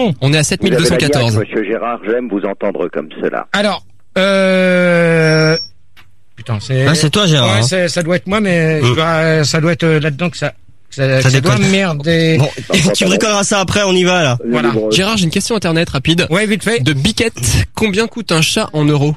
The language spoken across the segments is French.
question. On est à 7214. Monsieur Gérard, j'aime vous entendre comme cela. Alors, putain, c'est toi, Gérard. Ouais, ça doit être moi, mais ça doit être là-dedans que ça doit merder. Bon, tu bricoleras ça après, on y va, là. Voilà. Gérard, j'ai une question internet rapide. Ouais, vite fait. De Biquette, combien coûte un chat en euros?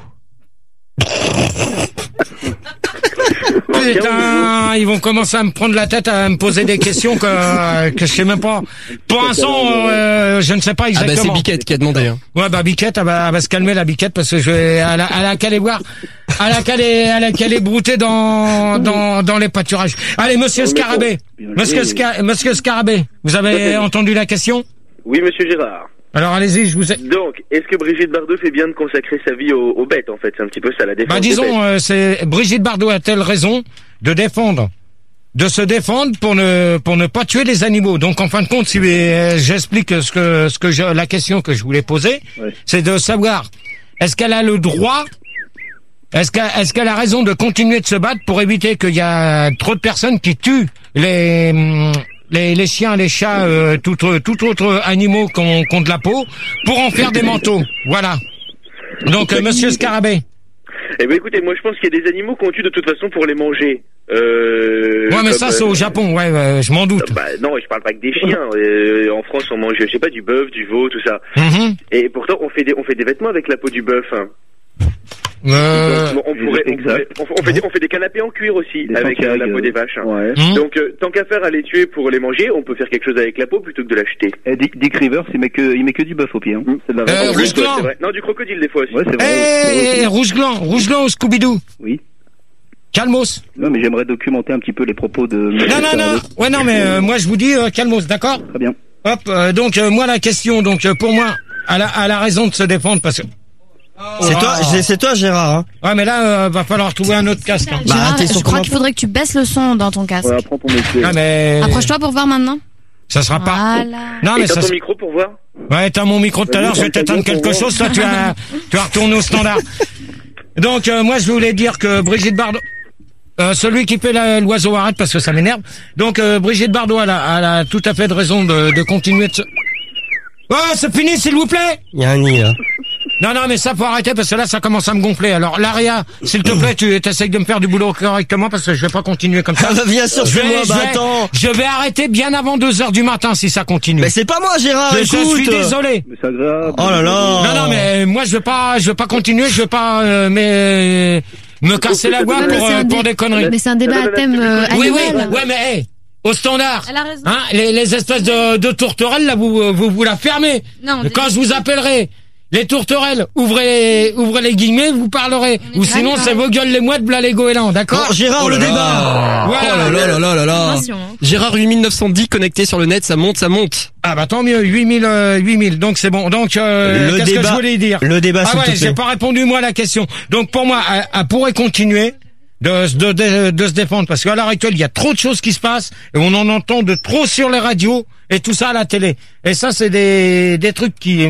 Putain, ils vont commencer à me prendre la tête, à me poser des questions que je sais même pas. Pour l'instant, je ne sais pas exactement. Ah bah c'est Biquette qui a demandé. Hein. Ouais, bah Biquette, elle va se calmer la Biquette parce que elle a qu'à aller voir, elle a qu'à aller brouter dans les pâturages. Allez, Monsieur Scarabée, Monsieur Scarabée, vous avez entendu la question? Oui, Monsieur Gérard. Alors allez-y, je vous ai... Donc, est-ce que Brigitte Bardot fait bien de consacrer sa vie aux bêtes, en fait? C'est un petit peu ça, la défense. Bah disons, c'est Brigitte Bardot a-t-elle raison de se défendre pour ne pas tuer les animaux. Donc en fin de compte, si j'explique la question que je voulais poser, c'est de savoir est-ce qu'elle a le droit, est-ce qu'elle a raison de continuer de se battre pour éviter qu'il y a trop de personnes qui tuent les chiens, les chats, tout autre animaux qui ont de la peau, pour en faire des manteaux. Voilà. Donc, Monsieur Scarabée. Eh ben, écoutez, moi, je pense qu'il y a des animaux qu'on tue de toute façon pour les manger. Ouais, mais ça, c'est au Japon, ouais, je m'en doute. Bah, non, je parle pas que des chiens. En France, on mange, je sais pas, du bœuf, du veau, tout ça. Et pourtant, on fait des vêtements avec la peau du bœuf, hein. On fait des canapés en cuir aussi avec la peau des vaches. Ouais. Donc tant qu'à faire à les tuer pour les manger, on peut faire quelque chose avec la peau plutôt que de l'acheter. Dick Rivers, il met que du bœuf au pied. Hein. C'est de la Rouge Gland. Non, du crocodile des fois aussi. Ouais, c'est vrai. Rouge Gland au Scooby-Doo. Oui. Calmos. Non, mais j'aimerais documenter un petit peu les propos de... Non. Ouais, non, mais moi je vous dis calmos, d'accord? Très bien. Hop, donc moi la question, donc pour moi, elle a raison de se défendre parce que... C'est toi, Gérard. Hein. Ouais, mais là, va falloir trouver un autre casque. Hein. Gérard, je crois qu'il faudrait que tu baisses le son dans ton casque. Ouais, prends ton métier. Ah, mais... Approche-toi pour voir maintenant. Ça sera pas. Non, mais t'as ton micro pour voir? Ouais, t'as mon micro tout à l'heure, je vais t'éteindre quelque chose, toi, tu vas retourner au standard. Donc, moi, je voulais dire que Brigitte Bardot, celui qui fait l'oiseau arrête parce que ça m'énerve. Donc, Brigitte Bardot, elle a tout à fait de raison de continuer de se... Oh, c'est fini, s'il vous plaît! Il y a un nid, là. Non, mais ça faut arrêter parce que là ça commence à me gonfler. Alors Laria, s'il te plaît, tu essayes de me faire du boulot correctement parce que je vais pas continuer comme ça. Ah bah bien sûr, attends. Je vais arrêter bien avant 2h du matin si ça continue. Mais c'est pas moi, Gérard, écoute. Je suis désolé. Mais c'est agréable. Oh là là. Non, mais moi je veux pas continuer, je veux pas me casser la voix pour des conneries. Mais c'est un débat à thème animal. Ouais, mais au standard. Elle a raison. Hein, les espèces de tourterelles là, vous la fermez. Non. Quand je vous appellerai les tourterelles, ouvrez les guillemets, vous parlerez. Ou sinon, c'est vos gueules les mouettes, bla les goélands, d'accord? Bon, Gérard, le débat. Voilà. Oh là. Gérard 8910 connecté sur le net, ça monte. Ah bah tant mieux, 8000, donc c'est bon. Donc, qu'est-ce que je voulais dire? Le débat, s'il te plaît. J'ai pas répondu moi à la question. Donc pour moi, elle pourrait continuer de se défendre parce qu'à l'heure actuelle, il y a trop de choses qui se passent et on en entend de trop sur les radios et tout ça à la télé. Et ça, c'est des trucs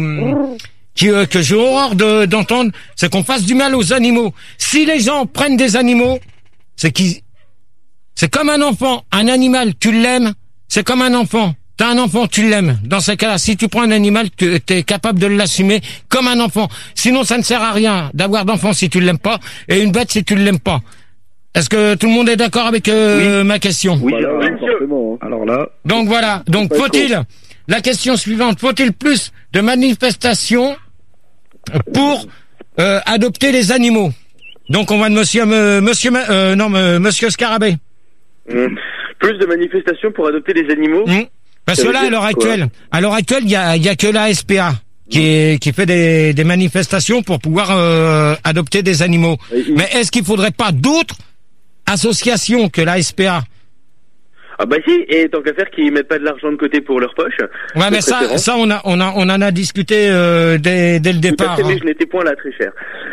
que j'ai horreur d'entendre, c'est qu'on fasse du mal aux animaux. Si les gens prennent des animaux, c'est comme un enfant. Un animal, tu l'aimes, c'est comme un enfant. T'as un enfant, tu l'aimes. Dans ces cas-là, si tu prends un animal, t'es capable de l'assumer comme un enfant. Sinon, ça ne sert à rien d'avoir d'enfant si tu l'aimes pas, et une bête si tu l'aimes pas. Est-ce que tout le monde est d'accord avec ma question? Oui, forcément. Alors là. Donc voilà. Donc la question suivante, faut-il plus de manifestations pour adopter les animaux? Donc on va de Monsieur Scarabée. Plus de manifestations pour adopter les animaux. Parce que là, à l'heure actuelle, il y a que la SPA qui fait des manifestations pour pouvoir adopter des animaux. Mais est-ce qu'il faudrait pas d'autres associations que la SPA? Ah bah si, et tant qu'à faire qu'ils mettent pas de l'argent de côté pour leur poche. Ouais, mais ça on en a discuté dès le départ. Mais je n'étais point là très cher.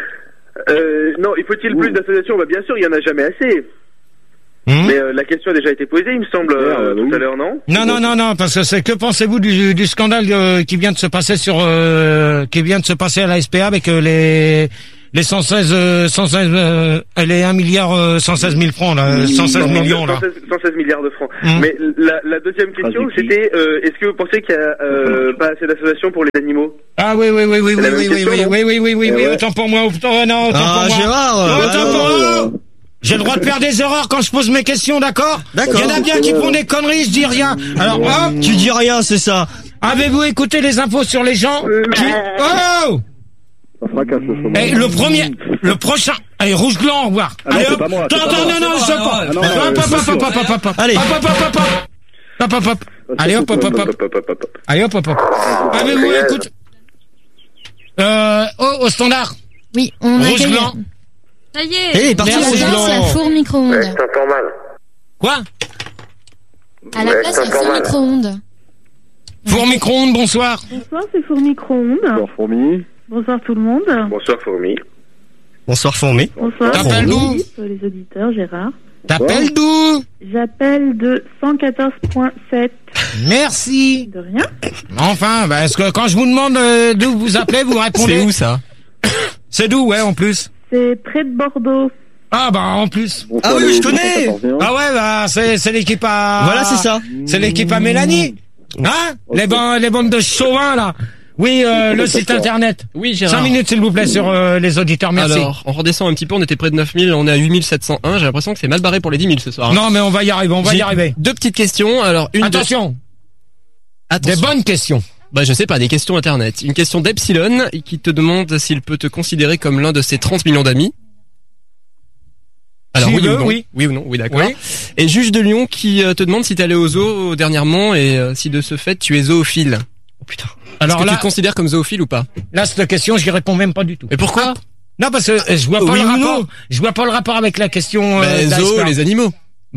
Non, il faut-il plus d'associations? Bah bien sûr, il y en a jamais assez. Mais la question a déjà été posée, il me semble, tout à l'heure, non? Non, parce que que pensez-vous du scandale qui vient de se passer à la SPA avec les 116 elle est 1 milliard 116 000 francs là, 116 millions là. 116 milliards de francs. Mais la deuxième question, c'était est-ce que vous pensez qu'il y a pas assez d'associations pour les animaux? Ah oui, autant pour moi, autant pour moi. Gérard, Autant pour moi. J'ai le droit de faire des erreurs quand je pose mes questions, d'accord? D'accord. Il y en a bien qui font des conneries, je dis rien. Alors, hop, tu dis rien, c'est ça. avez-vous écouté les infos sur les gens qui... Oh! Ça fracasse le sommet. Et le prochain, allez, rouge blanc, au revoir. Ah non, Allez, c'est hop, pas moi, c'est non, pas moi. non, je sais pas. non, Hop. Allez. Hop. Allez, hop. Allez, hop. Avez-vous écouté au standard, Oui, on a rouge gagné. blanc. Ça y est. Eh, parti, À la rouge place, blanc. la four micro-ondes. Je t'entends mal. Quoi? À la place, la four micro-ondes. Four micro-ondes, bonsoir. Bonsoir, c'est Four Micro-ondes. Bonsoir, fourmi. Bonsoir tout le monde. Bonsoir, fourmi. Bonsoir, Fourmi. Bonsoir. T'appelles d'où? Les auditeurs, Gérard. T'appelles d'où? J'appelle de 114.7. Merci. De rien. Enfin, est-ce que quand je vous demande d'où vous appelez, vous répondez? C'est où ça? C'est d'où, ouais, en plus. C'est près de Bordeaux. Ah, en plus. Bonsoir, Ah oui, les je connais. 241. Ah ouais, c'est l'équipe à... Voilà, c'est ça. C'est l'équipe à Mélanie. Hein? Les bandes de chauvins, là. Oui, le site internet. Oui, Gérard. 5 minutes, s'il vous plaît, sur les auditeurs, merci. Alors, on redescend un petit peu, on était près de 9000, on est à 8701, j'ai l'impression que c'est mal barré pour les 10 000 ce soir. Non, mais on va y arriver, Deux petites questions, alors une Attention, Attention. des bonnes questions. Bah, je sais pas, des questions internet. Une question d'Epsilon, qui te demande s'il peut te considérer comme l'un de ses 30 millions d'amis. Alors, S'il oui, veut, ou non. oui. Oui ou non, oui, d'accord. Oui. Et Juge de Lyon qui te demande si t'es allé au zoo dernièrement et si de ce fait tu es zoophile. Oh putain. Alors Est-ce que là, tu te considères comme zoophile ou pas? là, cette question, j'y réponds même pas du tout. Mais pourquoi? Non, parce que je vois pas Oui le ou rapport. non Je vois pas le rapport avec la question. Zoo, les animaux.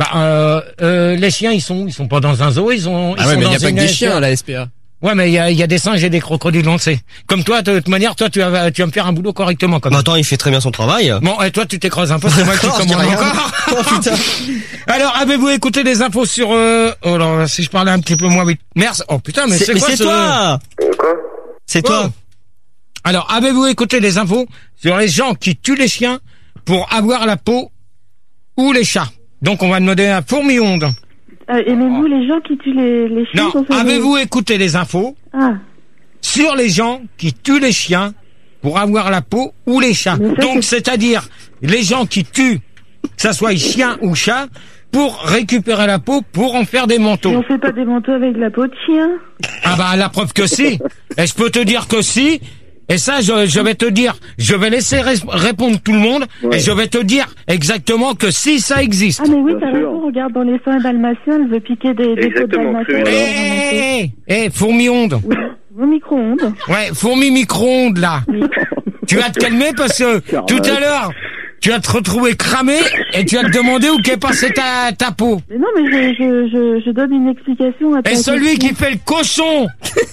Les chiens, ils sont pas dans un zoo, ils sont Ah ouais, mais dans il y a pas que une des SPA. chiens à la SPA. Ouais, mais il y a des singes et des crocodiles, on le sait. Comme toi, de toute manière, toi, tu vas me faire un boulot correctement, comme Bah, attends, il fait très bien son travail. Bon, et toi, tu t'écrases un peu, c'est moi qui D'accord, je commande dis rien. encore. Oh putain. Alors, avez-vous écouté des infos sur, oh là, si je parlais un petit peu moins vite. Merci. Oh putain, mais c'est quoi c'est ce... toi. Quoi? C'est toi. Alors, avez-vous écouté des infos sur les gens qui tuent les chiens pour avoir la peau ou les chats? Donc, on va demander à Fourmi-Onde. Aimez-vous les gens qui tuent les chiens? Non, pour faire des- avez-vous écouté les infos Ah, sur les gens qui tuent les chiens pour avoir la peau ou les chats? Mais ça, Donc, c'est-à-dire les gens qui tuent, que ça soit chien ou chat, pour récupérer la peau pour en faire des et manteaux. on fait pas des manteaux avec de la peau de chien? Ah bah, la preuve que si. Et je peux te dire que si. Et ça, je vais te dire, je vais laisser répondre tout le monde, et je vais te dire exactement que si ça existe. Ah mais oui, Bien t'as sûr. raison, regarde dans les soins dalmatiens, elle veut piquer des peaux de Exactement, dalmatiens. cru, Fourmi-Onde. Oui, vos micro-ondes. Ouais, fourmi micro-ondes, là. Tu vas te calmer parce que tout à l'heure, tu vas te retrouver cramé et tu vas te demander où qu'est passée ta peau. Mais non, mais je donne une explication à ta Et celui question. qui fait le cochon,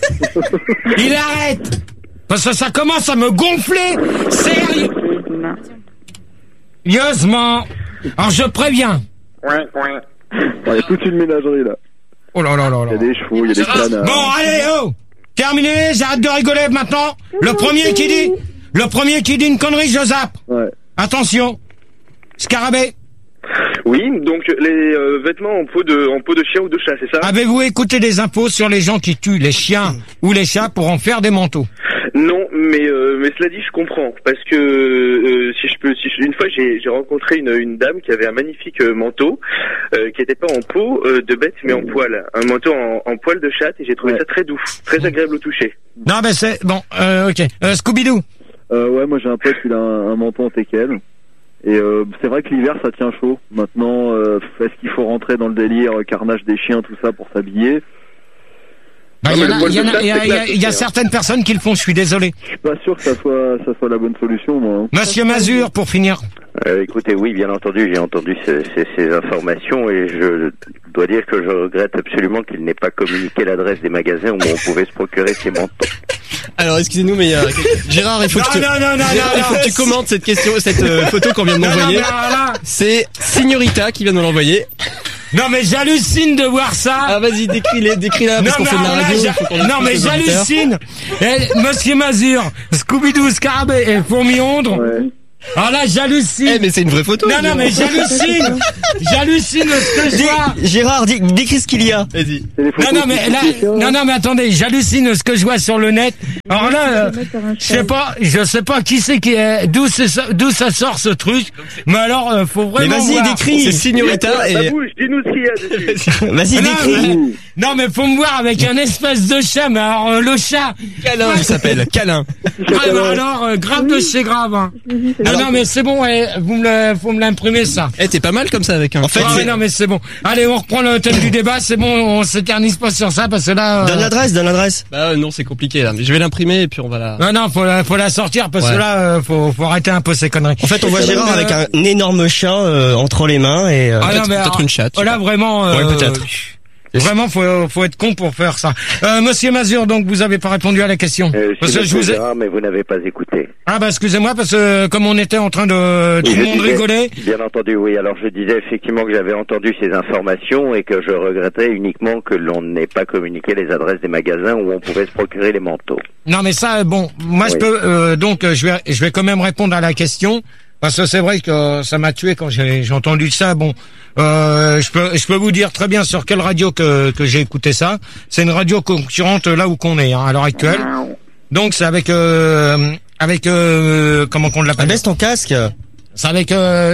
il arrête. Parce que ça commence à me gonfler. Sérieusement. Alors je préviens. Il y a toute une ménagerie là. Oh là là là Il y a là. des chevaux, il y a des canards. Bon, allez, oh. Terminé, j'arrête de rigoler maintenant. Le premier qui dit une connerie, je zappe. Ouais. Attention. Scarabée. Oui, donc les vêtements en peau de chien ou de chat, c'est ça? Avez-vous écouté des infos sur les gens qui tuent les chiens ou les chats pour en faire des manteaux? Non, mais cela dit, je comprends parce que une fois j'ai rencontré une dame qui avait un magnifique manteau qui était pas en peau de bête mais en poil, un manteau en poil de chatte et j'ai trouvé ça très doux, très agréable au toucher. Non, mais c'est bon. Ok. Scooby-Doo. Ouais, moi j'ai un pote, il a un manteau en teckel. Et c'est vrai que l'hiver ça tient chaud. Maintenant, est-ce qu'il faut rentrer dans le délire carnage des chiens, tout ça pour s'habiller? Bah, Ah, mais le poil de chatte, c'est il y a classe, certaines personnes qui le font. Je suis désolé. Je suis pas sûr que ça soit la bonne solution, moi. Hein. Monsieur Mazur, pour finir. Écoutez, oui, bien entendu, j'ai entendu ces informations et je dois dire que je regrette absolument qu'il n'ait pas communiqué l'adresse des magasins où on pouvait se procurer ces manteaux. Alors, excusez-nous, mais Gérard, il faut que il faut que tu commentes cette question, cette photo qu'on vient de m'envoyer. C'est Signorita qui vient de me l'envoyer. Non, mais j'hallucine de voir ça. Ah, vas-y, décris-la, parce qu'on fait de la radio. faut qu'on Non, mais explique aux auditeurs. j'hallucine. Monsieur Mazur, Scooby-Doo, Scarabée et Fourmi-Onde. Ouais. Alors là, j'hallucine. Eh, mais c'est une vraie photo. Non, mais j'hallucine. J'hallucine ce que je vois. Gérard, décris ce qu'il y a. Vas-y. Non, mais attendez, j'hallucine ce que je vois sur le net. Alors là, je sais pas qui c'est d'où ça sort ce truc. Mais alors, faut vraiment. Mais vas-y, voir. décris. C'est Signorita et. Dis-nous ce qu'il y a dessus. Vas-y, décris. Non, mais faut me voir avec un espèce de chat. Mais alors, le chat. Câlin, ça s'appelle. Câlin. Alors, grave de chez grave. Hein. Non, mais c'est bon. Faut me l'imprimer ça. Eh, t'es pas mal comme ça avec un. En fait, non, mais c'est bon. Allez, on reprend le thème du débat. C'est bon, on s'éternise pas sur ça parce que là. Donne l'adresse. Bah non, c'est compliqué là. Mais je vais l'imprimer et puis on va la. Non, faut la sortir parce que là, faut arrêter un peu ces conneries. En fait, on voit Gérard avec un énorme chat entre les mains et. Peut-être une chatte. Là, vraiment. Ouais, peut-être. Vraiment, faut être con pour faire ça. Monsieur Mazur, donc vous avez pas répondu à la question. Parce que je vous ai... mais vous n'avez pas écouté. Ah bah excusez-moi parce que comme on était en train de tout le monde rigoler. Bien entendu, oui. Alors je disais effectivement que j'avais entendu ces informations et que je regrettais uniquement que l'on n'ait pas communiqué les adresses des magasins où on pouvait se procurer les manteaux. Non mais ça, bon, moi je peux donc je vais quand même répondre à la question. Parce que c'est vrai que ça m'a tué quand j'ai entendu ça. Bon, je peux vous dire très bien sur quelle radio que j'ai écouté ça. C'est une radio concurrente là où qu'on est à l'heure actuelle. Donc c'est avec comment qu'on l'appelle? Baisse ton casque. C'est avec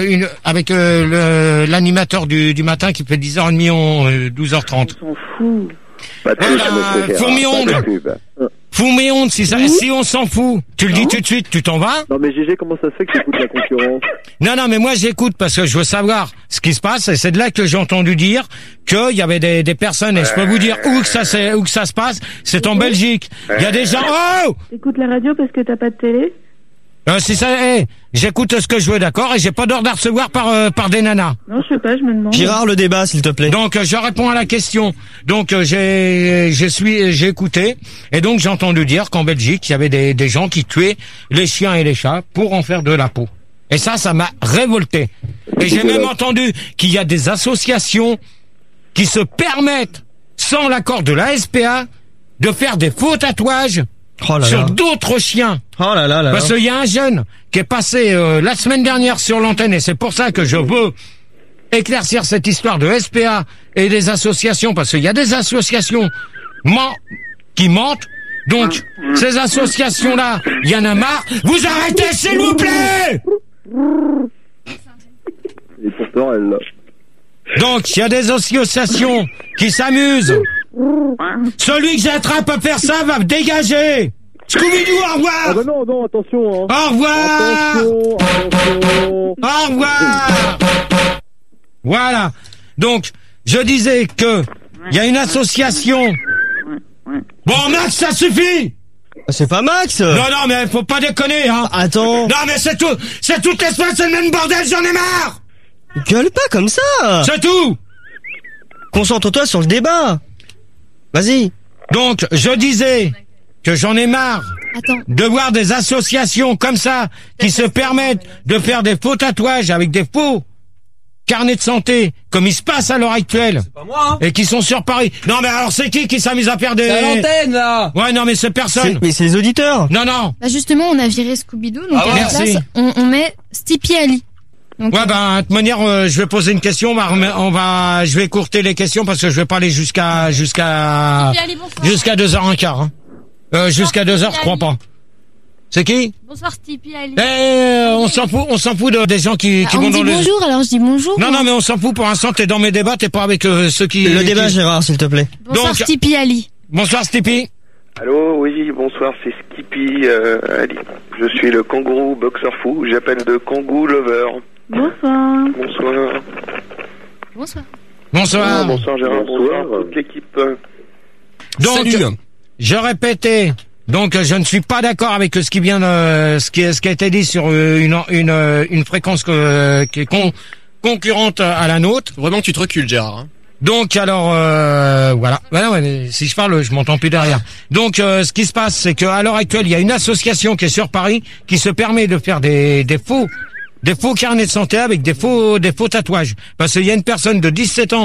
l'animateur du matin qui fait 10h30 12h30. On s'en fout. Pas de Fourmillonde, si on s'en fout, tu le dis tout de suite, tu t'en vas? Non mais GG, comment ça se fait que tu écoutes la concurrence? Non, mais moi j'écoute parce que je veux savoir ce qui se passe et c'est de là que j'ai entendu dire qu'il y avait des personnes et je peux vous dire où que ça se passe, c'est en Belgique. Il y a des gens. Oh! Écoute la radio parce que t'as pas de télé? C'est ça, j'écoute ce que je veux, d'accord, et j'ai pas d'ordre à recevoir par des nanas. Non, je sais pas, je me demande. Gérard, le débat, s'il te plaît. Donc, je réponds à la question. Donc, j'ai écouté, et donc j'ai entendu dire qu'en Belgique, il y avait des gens qui tuaient les chiens et les chats pour en faire de la peau. Et ça m'a révolté. Et j'ai même entendu qu'il y a des associations qui se permettent, sans l'accord de la SPA, de faire des faux tatouages sur d'autres chiens. Oh là là. Parce qu'il y a un jeune qui est passé la semaine dernière sur l'antenne et c'est pour ça que je veux éclaircir cette histoire de SPA et des associations parce qu'il y a des associations qui mentent. Donc ces associations-là, il y en a marre. Vous arrêtez s'il vous plaît. Et pourtant elle. Donc il y a des associations qui s'amusent. Celui que j'attrape à faire ça va me dégager. Scooby-Doo, au revoir. Ah bah non, attention. Hein. Au revoir. Attention. Au revoir. Voilà. Donc, je disais que il y a une association. Bon, Max, ça suffit. C'est pas Max. Non, mais faut pas déconner, hein. Attends. Non, mais c'est toute l'espèce, c'est le même bordel, j'en ai marre. Gueule pas comme ça. C'est tout. Concentre-toi sur le débat. Vas-y. Donc, je disais que j'en ai marre de voir des associations comme ça qui se permettent de faire des faux tatouages avec des faux carnets de santé, comme il se passe à l'heure actuelle. C'est pas moi, hein. Et qui sont sur Paris. Non, mais alors c'est qui s'amuse à faire des... C'est à l'antenne, là. Ouais, non, mais c'est personne. Mais c'est les auditeurs. Non. Bah justement, on a viré Scooby-Doo, donc à la merci. place, on met Stippy Ali. Donc, ouais, de toute manière, je vais poser une question. Je vais écourter les questions parce que je vais pas aller jusqu'à 2h15. Hein. Jusqu'à 2h, je crois pas. C'est qui? Bonsoir Stippy Ali. On s'en fout des gens qui vont dans le... bonjour, alors je dis bonjour. Non, mais on s'en fout pour l'instant, t'es dans mes débats, t'es pas avec ceux qui... Le débat, Gérard, s'il te plaît. Bonsoir Stippy Ali. Bonsoir Stippy. Allô, oui, bonsoir, c'est Skippy Ali. Je suis le kangourou boxeur fou, j'appelle de Kangoo Lover. Bonsoir. Bonsoir Gérard, bonsoir toute l'équipe. Donc, salut. Je répétais, donc je ne suis pas d'accord avec ce qui vient ce qui a été dit sur une fréquence qui est concurrente à la nôtre. Vraiment que tu te recules, Gérard. Hein. Donc alors voilà. Si je parle, je m'entends plus derrière. Donc ce qui se passe, c'est qu'à l'heure actuelle, il y a une association qui est sur Paris qui se permet de faire des faux carnets de santé avec des faux tatouages. Parce qu'il y a une personne de 17 ans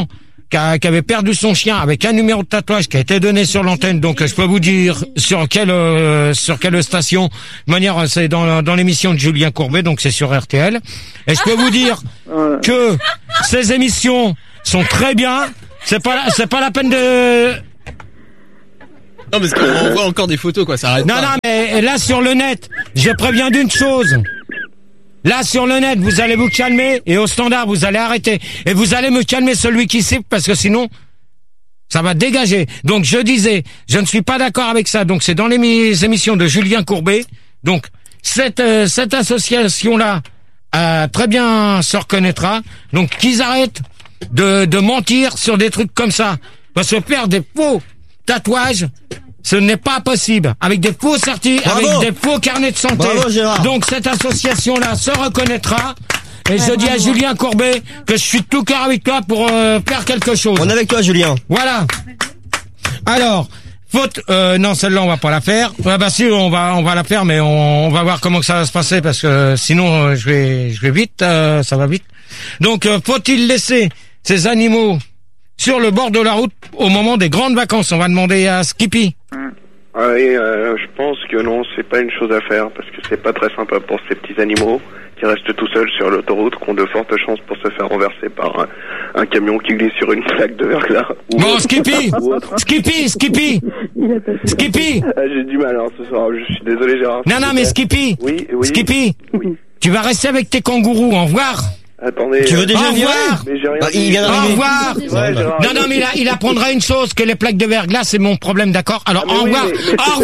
qui avait perdu son chien avec un numéro de tatouage qui a été donné sur l'antenne. Donc je peux vous dire sur quelle station. De manière, c'est dans l'émission de Julien Courbet, donc c'est sur RTL. Et je peux vous dire que ces émissions sont très bien. C'est pas la peine de... Non, parce qu'on voit encore des photos, quoi, ça arrête pas. Non, mais là, sur le net, je préviens d'une chose. Là, sur le net, vous allez vous calmer, et au standard, vous allez arrêter. Et vous allez me calmer celui qui siffle, parce que sinon, ça va dégager. Donc, je disais, je ne suis pas d'accord avec ça. Donc, c'est dans les émissions de Julien Courbet. Donc, cette association-là, très bien se reconnaîtra. Donc, qu'ils arrêtent de mentir sur des trucs comme ça. Parce que faire des faux tatouages, ce n'est pas possible. Avec des faux avec des faux carnets de santé. Bravo, Gérard. Donc cette association-là se reconnaîtra. Et je dis à Julien Courbet que je suis de tout cœur avec toi pour faire quelque chose. On est avec toi, Julien. Voilà. Alors, non, celle-là on va pas la faire. Bah si, on va la faire, mais on va voir comment que ça va se passer parce que sinon je vais vite, ça va vite. Donc faut-il laisser ces animaux sur le bord de la route au moment des grandes vacances? On va demander à Skippy. Oui, je pense que non, c'est pas une chose à faire parce que c'est pas très sympa pour ces petits animaux qui restent tout seuls sur l'autoroute, qui ont de fortes chances pour se faire renverser par un camion qui glisse sur une plaque de verglas. Bon, Skippy, Skippy. J'ai du mal ce soir. Je suis désolé, Gérard. Non, mais Skippy. Oui. Skippy. Oui. Tu vas rester avec tes kangourous. Au revoir. Attendez. Tu veux déjà au revoir. Mais j'ai rien dit. Il vient Au d'arriver. revoir. Ouais, Gérard, Non, mais il apprendra une chose, que les plaques de verglas, c'est mon problème, d'accord? Alors, au revoir. Au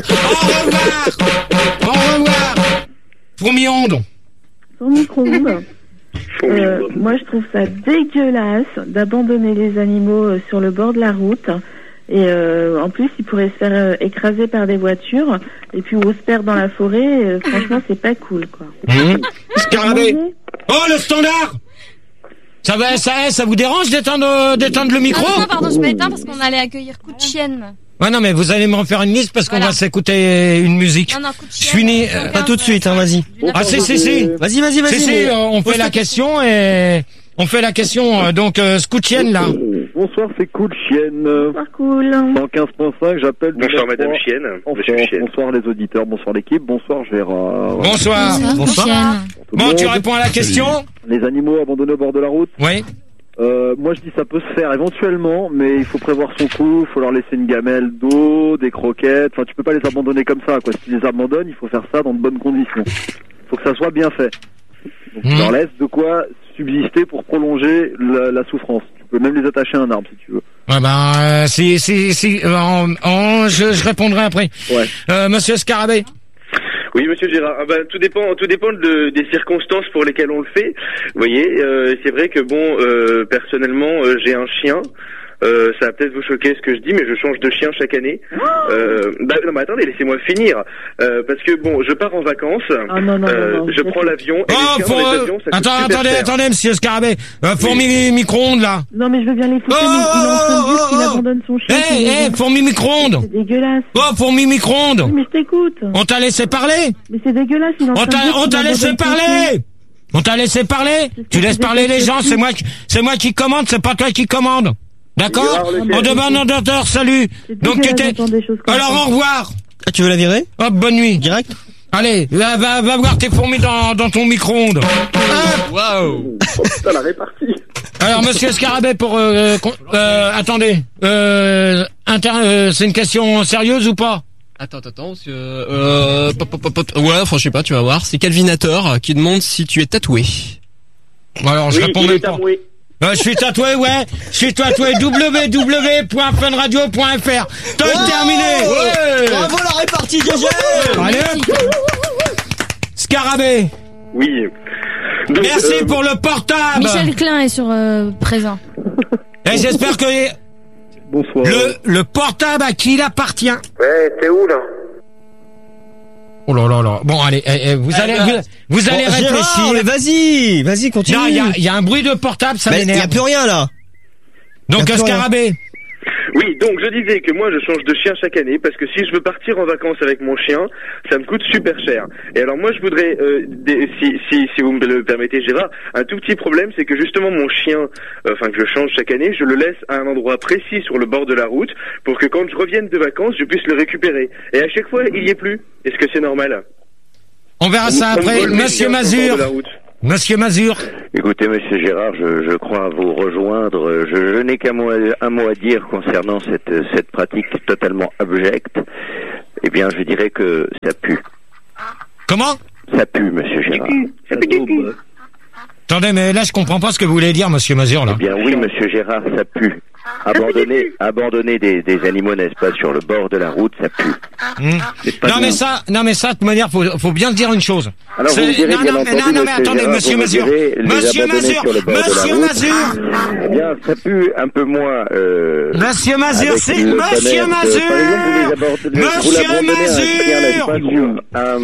revoir. Fourmi-onde. Son micro-ondes. Moi, je trouve ça dégueulasse d'abandonner les animaux sur le bord de la route. Et en plus, ils pourraient se faire écraser par des voitures. Et puis, on se perd dans la forêt. Franchement, c'est pas cool, quoi. Scarabée. Oh, le standard! Ça vous dérange d'éteindre le micro? Non, pardon, je m'éteins parce qu'on allait accueillir Coup de Chienne. Ouais, non, mais vous allez me refaire une liste parce qu'on va s'écouter une musique. Non, Coup de Je finis, Pas tout de suite, vas-y. Ah, si. Vas-y. Si, on fait la question et... On fait la question, donc, Scoutienne, là. Bonsoir, c'est Cool Chienne. Bonsoir, cool. 115.5, j'appelle... Bonsoir, Madame Chienne. Monsieur Chienne. Bonsoir les auditeurs, bonsoir l'équipe, bonsoir Gérard. Bonsoir. Bon, tu réponds à la question? Les animaux abandonnés au bord de la route? Oui. Moi je dis ça peut se faire éventuellement, mais il faut prévoir son coup, il faut leur laisser une gamelle d'eau, des croquettes, enfin tu peux pas les abandonner comme ça, quoi. Si tu les abandonnes, il faut faire ça dans de bonnes conditions. Il faut que ça soit bien fait. Donc tu leur laisses de quoi subsister pour prolonger la souffrance. Tu peux même les attacher à un arbre si tu veux. Ouais, je répondrai après. Ouais. Monsieur Scarabée. Oui, monsieur Gérard. Tout dépend des circonstances pour lesquelles on le fait. Vous voyez, c'est vrai que personnellement, j'ai un chien. Ça va peut-être vous choquer ce que je dis, mais je change de chien chaque année. Non, mais attendez, laissez-moi finir. Parce que je pars en vacances. Non. Je prends l'avion. Et les chiens dans les avions, ça coûte super cher. Attendez, monsieur Scarabée. Fourmi micro-ondes, là. Non, mais je veux bien les foutre, mais il est en train de dire qu'il abandonne son chien. Fourmi micro-ondes. C'est dégueulasse. Oh, fourmi micro-ondes. Oui, mais je t'écoute. On t'a laissé parler? Mais c'est dégueulasse, il est en train de dire On t'a laissé parler? On t'a laissé parler? Tu laisses parler les gens, c'est moi qui commande, c'est pas toi qui commande. D'accord? On demande un docteur, salut. Donc tu t'es... Alors au revoir. Ah, tu veux la virer? Hop, bonne nuit. Direct? Allez, va voir tes fourmis dans ton micro-ondes. Waouh. Putain, la répartie. Alors monsieur Scarabée attendez. C'est une question sérieuse ou pas? Attends, monsieur, ouais, enfin, je sais pas, tu vas voir. C'est Calvinator qui demande si tu es tatoué. Alors, je réponds même pas. Je suis tatoué, ouais. Je suis tatoué www.funradio.fr. Terminé. Ouais. Bravo la répartie, GG. Allez. Scarabée. Oui. Donc, merci pour le portable. Michel Klein est sur présent. Et j'espère que bonsoir. Le portable à qui il appartient? Ouais, t'es où là? Oh là. Bon, allez, vous allez réfléchir. Gérard, mais vas-y, continue. Non, il y a un bruit de portable, ça m'énerve. Il y a plus rien là. Donc Scarabée. Oui, donc je disais que moi je change de chien chaque année parce que si je veux partir en vacances avec mon chien, ça me coûte super cher. Et alors moi je voudrais, si vous me le permettez Gérard, un tout petit problème, c'est que justement mon chien, que je change chaque année, je le laisse à un endroit précis sur le bord de la route pour que quand je revienne de vacances, je puisse le récupérer. Et à chaque fois, il y est plus. Est-ce que c'est normal? On verra ça après. Monsieur Mazur. Monsieur Mazur. Écoutez, monsieur Gérard, je crois vous rejoindre. Je n'ai qu'un mot à dire concernant cette pratique totalement abjecte. Eh bien, je dirais que ça pue. Comment? Ça pue, monsieur Gérard. Ça pue. Attendez, mais là, je comprends pas ce que vous voulez dire, monsieur Mazur, là. Eh bien, oui, monsieur Gérard, ça pue. Abandonner des animaux, n'est-ce pas, sur le bord de la route, ça pue. Non mais ça, de toute manière, faut bien se dire une chose. Alors, vous me direz, non, mais attendez, monsieur Mazur. Monsieur Mazur. Eh bien, ça pue un peu moins, Monsieur Mazur, c'est Monsieur Mazur. Monsieur Mazur.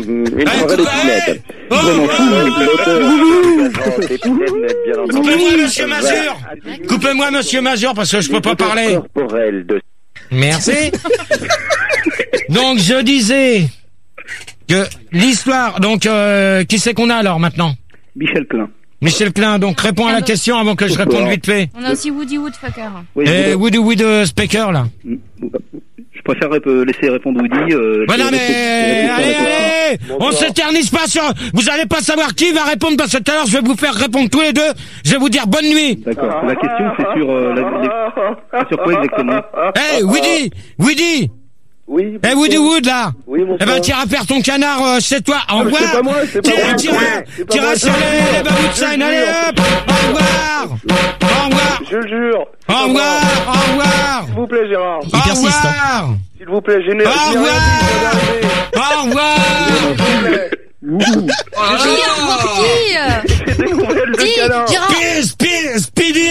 Coupez-moi, monsieur Mazur. Coupez-moi, monsieur Mazur, parce que je peux pas parler. Merci. Donc, je disais que l'histoire, donc, qui c'est qu'on a alors maintenant? Michel Klein. Michel Klein, donc réponds à la question avant que je réponde vite fait. On a aussi Woody Woodpecker. Oui, et Woody Speaker, là. Je préfère laisser répondre Woody. Voilà, mais allez, on s'éternise pas sur. Vous allez pas savoir qui va répondre parce que tout à l'heure je vais vous faire répondre tous les deux. Je vais vous dire bonne nuit. D'accord. La question c'est sur sur quoi exactement? Hey, Woody. Oui. Eh, Woody Wood, là. Oui, bonsoir. Eh ben, t'iras faire ton canard chez toi. Au revoir. C'est pas moi, c'est pas moi. T'iras sur les baboutsines. Allez, hop. Au revoir. Au revoir. Je le jure. Au revoir. Au revoir. S'il vous plaît, Gérard. Au revoir. S'il vous plaît, Au revoir. Au revoir. J'ai découvert le canard. Speedy,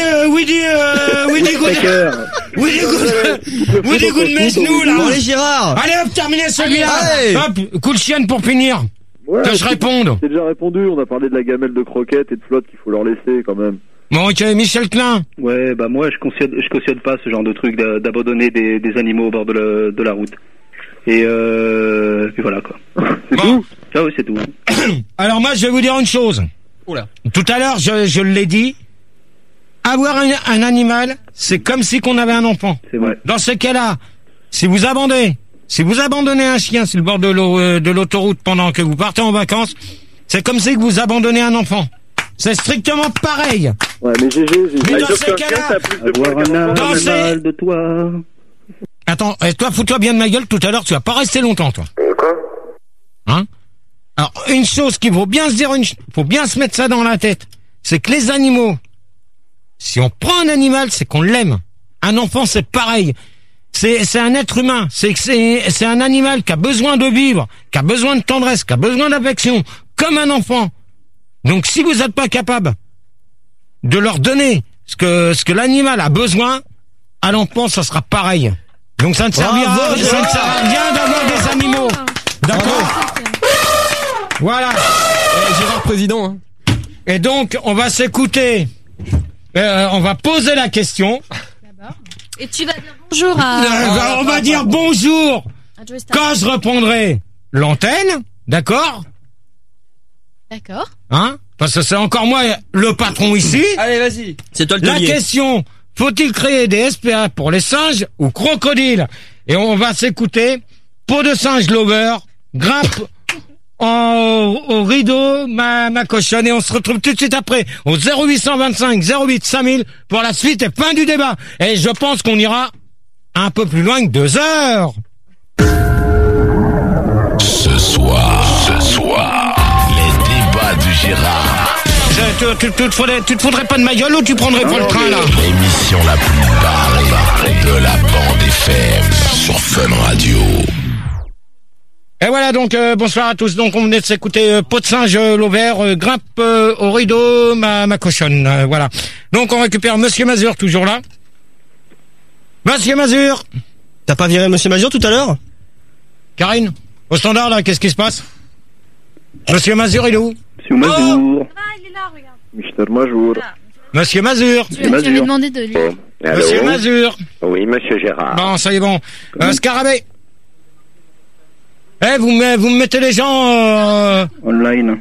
Woody Good nous là. Bon, allez, Gérard. Allez hop, terminez celui-là. Hop, coup de chienne pour finir. Ouais, que je réponde. C'est déjà répondu, on a parlé de la gamelle de croquettes et de flotte qu'il faut leur laisser quand même. Bon, ok, Michel Klein. Ouais, bah moi je cautionne pas ce genre de truc d'abandonner des animaux au bord de la route. Et puis voilà quoi. C'est tout. Ah oui, c'est tout. Alors moi je vais vous dire une chose. Oula. Tout à l'heure je l'ai dit. Avoir un animal, c'est comme si qu'on avait un enfant. C'est vrai. Dans ce cas-là, si vous abandonnez un chien sur le bord de l'autoroute pendant que vous partez en vacances, c'est comme si vous abandonnez un enfant. C'est strictement pareil. Ouais, mais GG. Mais dans ces cas-là, avoir un animal de toi. Attends, toi, fous-toi bien de ma gueule, tout à l'heure, tu vas pas rester longtemps, toi. Quoi? Hein? Alors, une chose qu'il faut bien se dire, faut bien se mettre ça dans la tête, c'est que les animaux, si on prend un animal, c'est qu'on l'aime. Un enfant, c'est pareil. C'est un être humain. C'est un animal qui a besoin de vivre, qui a besoin de tendresse, qui a besoin d'affection, comme un enfant. Donc, si vous n'êtes pas capable de leur donner ce que l'animal a besoin, à l'enfant, ça sera pareil. Donc, ça ne servira à rien d'avoir des animaux. D'accord? Voilà. Gérard président. Hein. Et donc, on va s'écouter. On va poser la question. D'abord. Et tu vas dire bonjour à... on va dire bonjour quand je reprendrai l'antenne. D'accord? D'accord. Hein? Parce que c'est encore moi le patron ici. Allez, vas-y. C'est toi le La taulier. question, faut-il créer des SPA pour les singes ou crocodiles? Et on va s'écouter Peau de singe lover, grimpe au rideau, ma cochonne, et on se retrouve tout de suite après au 0825 08 5000 pour la suite et fin du débat. Et je pense qu'on ira un peu plus loin que 2 heures. Ce soir, les débats du Gérard. Tu te foudrais pas de ma gueule ou tu prendrais pas le train là? L'émission la plus barrée de la bande FM sur Fun Radio. Et voilà donc bonsoir à tous. Donc on venait de s'écouter Peau de singe l'ovaire, grimpe au rideau ma cochonne. Voilà. Donc on récupère Monsieur Mazur toujours là. Monsieur Mazur. T'as pas viré Monsieur Mazur tout à l'heure? Karine, au standard là, qu'est-ce qui se passe? Monsieur Mazur il est où? Monsieur Mazur. Ah, il est là, regarde. Michel Mazur. Monsieur Mazur. Tu avais demandé de lire. Allô? Monsieur Mazur. Oui, monsieur Gérard. Bon, ça y est, bon. Scarabée. Eh, vous me mettez les gens... Online.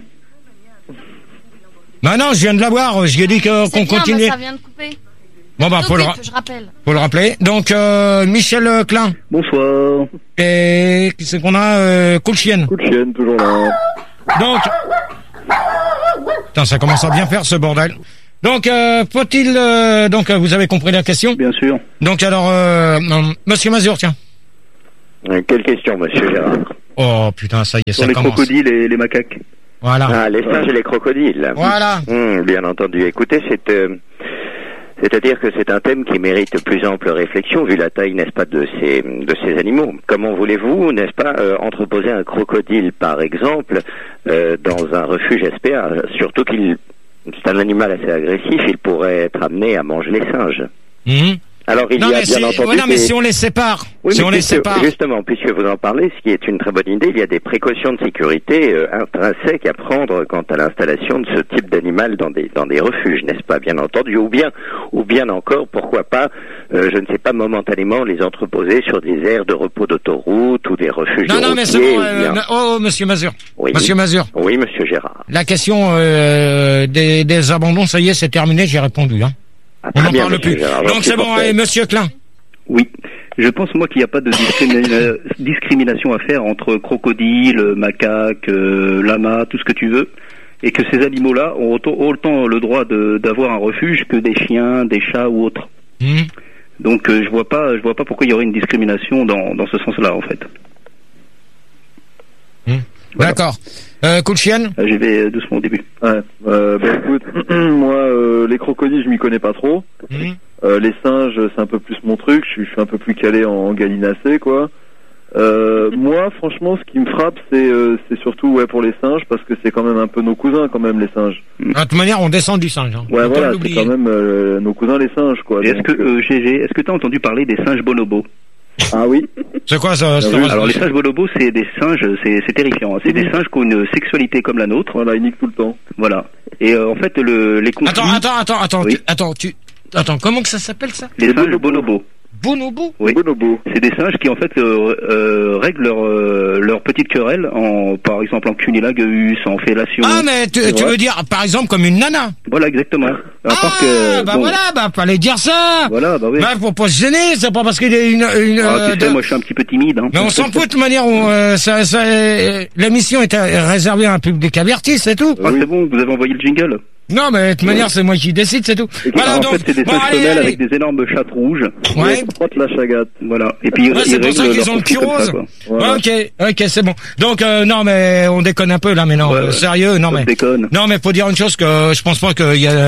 Bah non, je viens de l'avoir, je lui ai dit qu'on continuait. Ça vient de couper. Bon bah, faut le rappeler. Donc, Michel Klein. Bonsoir. Et qui c'est qu'on a Coulchienne. Coulchienne, toujours là. Donc... Putain, ça commence à bien faire ce bordel. Donc, faut-il... donc, vous avez compris la question? Bien sûr. Donc, alors, monsieur Mazur, tiens. Quelle question, monsieur Gérard? Oh, putain, ça y est, Sur ça les commence. crocodiles et les macaques. Voilà. Ah, les singes et les crocodiles. Voilà. Bien entendu. Écoutez, c'est-à-dire que c'est un thème qui mérite plus ample réflexion vu la taille, n'est-ce pas, de ces animaux. Comment voulez-vous, n'est-ce pas, entreposer un crocodile, par exemple, dans un refuge SPA, surtout c'est un animal assez agressif, il pourrait être amené à manger les singes. Alors il y a bien entendu... non, mais si on les sépare, Justement, puisque vous en parlez, ce qui est une très bonne idée, il y a des précautions de sécurité intrinsèques à prendre quant à l'installation de ce type d'animal dans des refuges, n'est-ce pas, bien entendu, ou bien encore, pourquoi pas, je ne sais pas, momentanément les entreposer sur des aires de repos d'autoroute ou des refuges de Non, mais c'est bon, monsieur Mazur. Oui. Monsieur Mazur. Oui, monsieur Gérard. La question des abandons, ça y est, c'est terminé, j'ai répondu, hein. On n'en parle plus. Donc c'est bon, allez, monsieur Klein. Oui. Je pense, moi, qu'il n'y a pas de discrimination à faire entre crocodiles, macaques, lamas, tout ce que tu veux, et que ces animaux-là ont autant le droit d'avoir un refuge que des chiens, des chats ou autres. Donc je vois pas pourquoi il y aurait une discrimination dans ce sens-là, en fait. Voilà. D'accord. Coulchienne. J'y vais doucement au début. Ouais. Écoute, moi, les crocodiles, je m'y connais pas trop. Les singes, c'est un peu plus mon truc. Je suis un peu plus calé en gallinacé, quoi. Moi, franchement, ce qui me frappe, c'est surtout pour les singes, parce que c'est quand même un peu nos cousins, quand même, les singes. De toute manière, on descend du singe. Hein. Ouais, voilà, c'est quand même nos cousins, les singes, quoi. Est-ce que t'as entendu parler des singes bonobos? Ah oui. C'est quoi ça? Alors les singes bonobos, c'est des singes, c'est terrifiant. Hein. C'est des singes qui ont une sexualité comme la nôtre. Voilà, ils niquent tout le temps. Voilà. Et en fait, les conflits... Attends, comment que ça s'appelle ça? Les singes bonobos. Bonobo? Oui. Bonobo. C'est des singes qui en fait règlent leur petite querelle par exemple en cunilingus, en fellation. Ah mais tu veux dire par exemple comme une nana? Voilà exactement. Fallait dire ça. Voilà, bah oui. Bah faut pas se gêner, c'est pas parce qu'il est tu sais, moi je suis un petit peu timide. Hein. Mais on s'en fout de toute manière. L'émission est réservée à un public averti, c'est tout. C'est bon, vous avez envoyé le jingle. Non, mais de toute manière, c'est moi qui décide, c'est tout. Voilà, en fait, c'est des singes femelles avec des énormes chattes rouges. Ouais. La chagate. Voilà. Et puis, c'est pour ça qu'ils ont le cul rose. Voilà. Ok, c'est bon. Donc, non, mais on déconne un peu, là, mais non, sérieux, non, mais. Non, mais faut dire une chose que je pense pas qu'il y a...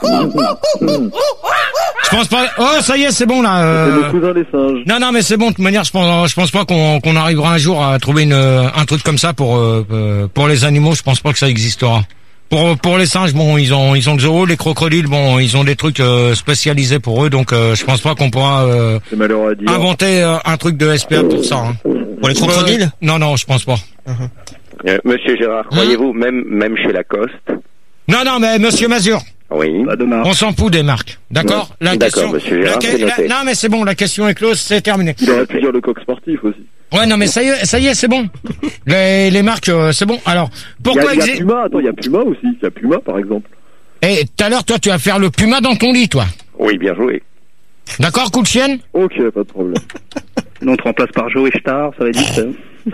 Je pense pas. Oh, ça y est, c'est bon là. C'est le cousin des singes. Non, mais c'est bon. De toute manière, je pense pas qu'on arrivera un jour à trouver un truc comme ça pour les animaux. Je pense pas que ça existera. Pour les singes, bon, ils ont le zoo. Les crocodiles, bon, ils ont des trucs spécialisés pour eux. Donc, je pense pas qu'on pourra inventer un truc de SPA pour ça. Hein. Pour les crocodiles? Non, je pense pas. Monsieur Gérard, croyez-vous même chez Lacoste? Non, mais Monsieur Mazur. Oui. On s'en fout des marques, d'accord? D'accord, question, monsieur Gérard, non, mais c'est bon, la question est close, c'est terminé. Il aurait pu dire le coq sportif aussi. Ouais, non, mais ça y est, c'est bon. Les marques, c'est bon. Alors, pourquoi il y a Puma, attends, il y a Puma aussi. Il y a Puma, par exemple. Et tout à l'heure, toi, tu vas faire le Puma dans ton lit, toi. Oui, bien joué. D'accord, coup de chienne? Ok, pas de problème. Sinon, on te remplace par Joe et Star, ça va être vite.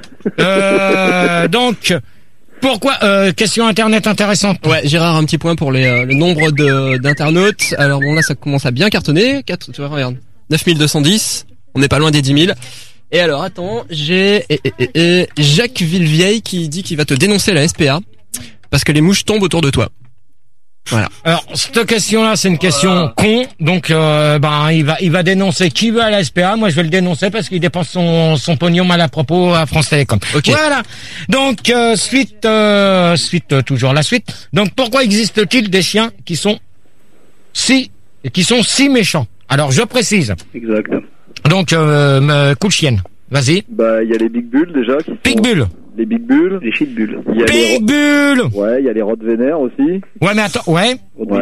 Donc... Pourquoi question internet intéressante. Ouais, Gérard, un petit point pour le nombre d'internautes. Alors bon, là, ça commence à bien cartonner. Tu vois, regarde, 9210. On n'est pas loin des 10 000. Et alors, attends, j'ai Jacques Villevieille qui dit qu'il va te dénoncer la SPA parce que les mouches tombent autour de toi. Voilà. Alors, cette question-là, c'est une question con. Donc, il va dénoncer qui veut à la SPA. Moi, je vais le dénoncer parce qu'il dépense son pognon mal à propos à France Télécom. Okay. Voilà. Donc, suite, toujours la suite. Donc, pourquoi existe-t-il des chiens qui sont si méchants? Alors, je précise. Exact. Donc, coup de chienne. Vas-y. Bah, il y a les Big Bulls déjà. Big Bulls. Les Big Bulls. Les Shit Bulls. Big Bulls. Ouais, il y a les Rottweiler aussi. Ouais, mais attends, ouais.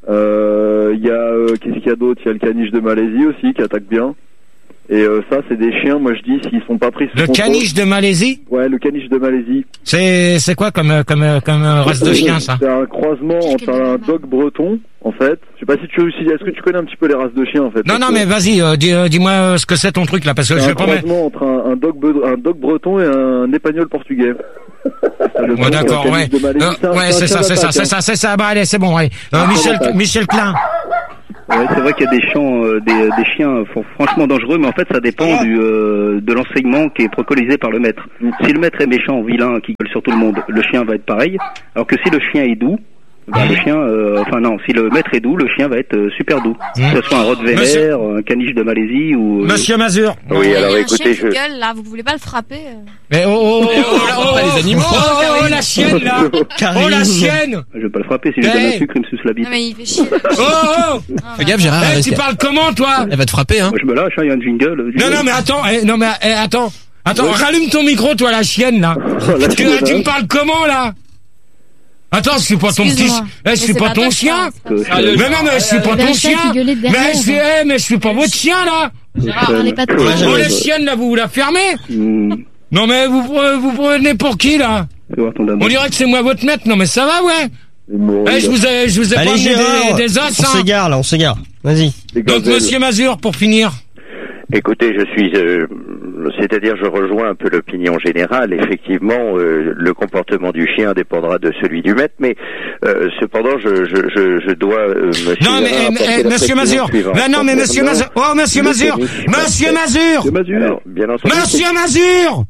Il y a qu'est-ce qu'il y a d'autre? Il y a le caniche de Malaisie aussi qui attaque bien. Et ça, c'est des chiens, moi je dis, s'ils sont pas pris sous contrôle. Le caniche de Malaisie? Ouais, le caniche de Malaisie. C'est quoi comme race de chien, ça? C'est un croisement entre un dog breton, en fait. Je sais pas si est-ce que tu connais un petit peu les races de chiens, en fait? Non, mais vas-y, dis-moi ce que c'est ton truc, là, parce que je vais pas mettre... C'est un croisement entre un dog breton et un épagnol portugais. Ouais, d'accord, ouais. Ouais, c'est ça. Bah, allez, c'est bon, ouais. Michel Klein. Ouais, c'est vrai qu'il y a des chiens franchement dangereux, mais en fait ça dépend de l'enseignement qui est préconisé par le maître. Si le maître est méchant, vilain, qui gueule sur tout le monde, le chien va être pareil. Alors que si le chien est doux, le chien, si le maître est doux, le chien va être super doux. Que ce soit un Rottweiler, un caniche de Malaisie ou... Monsieur Mazur. Oui, alors écoutez, je... gueule, là, vous voulez pas le frapper Mais les animaux. Oh, la chienne, là. Oh, la chienne. Je vais pas le frapper, si je donne un sucre, il me suce la bite. Non, mais il fait chier. Oh. Fais gaffe, Gérard. Tu parles comment, toi? Elle va te frapper, hein. Moi, je me lâche, il y a un jingle. Non, mais attends. Attends, rallume ton micro, toi, la chienne, là. Tu me parles comment, là? Attends, je suis pas ton petit... je suis pas ton chien. Mais non, mais je suis pas ton chien. Mais je suis pas votre chien, là. Oh, la chienne, là, vous la fermez? Non, mais vous prenez pour qui, là? On dirait que c'est moi votre maître. Non, mais ça va, ouais. Je vous ai pas amené des os, hein. On s'égare. Vas-y. Donc, monsieur Mazur, pour finir. Écoutez, c'est-à-dire je rejoins un peu l'opinion générale. Effectivement, le comportement du chien dépendra de celui du maître, mais cependant, je dois non, mais monsieur Mazur. Non, mais monsieur Mazur. Oh, monsieur Mazur. Monsieur Mazur. Bien entendu. Monsieur Mazur.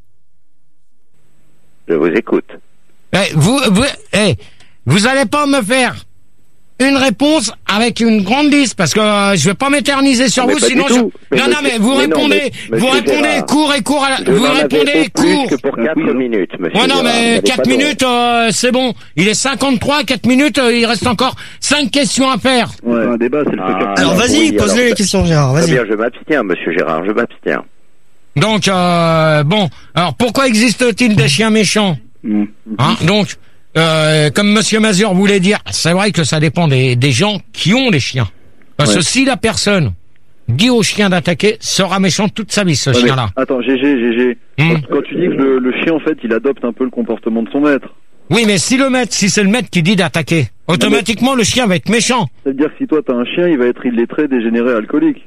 Je vous écoute. Vous allez pas me faire une réponse avec une grande liste, parce que je vais pas m'éterniser sur vous, sinon non, mais vous répondez court et court vous répondez court. Que pour 4 minutes, monsieur. Ouais, non, mais 4 minutes, c'est bon. Il est 53, 4 minutes, il reste encore 5 questions à faire. Ouais, un débat, c'est le truc. Alors, vas-y, pose-les les questions, Gérard, vas-y. Très bien, je m'abstiens, monsieur Gérard, je m'abstiens. Donc, bon. Alors, pourquoi existe-t-il des chiens méchants? Hein, donc, comme monsieur Mazur voulait dire, c'est vrai que ça dépend des gens qui ont les chiens. Parce que si la personne dit au chien d'attaquer, sera méchant toute sa vie, ce chien-là. Attends, GG. Quand tu dis que le chien, en fait, il adopte un peu le comportement de son maître. Oui, mais si c'est le maître qui dit d'attaquer, automatiquement, le chien va être méchant. C'est-à-dire que si toi, t'as un chien, il va être illettré, dégénéré, alcoolique.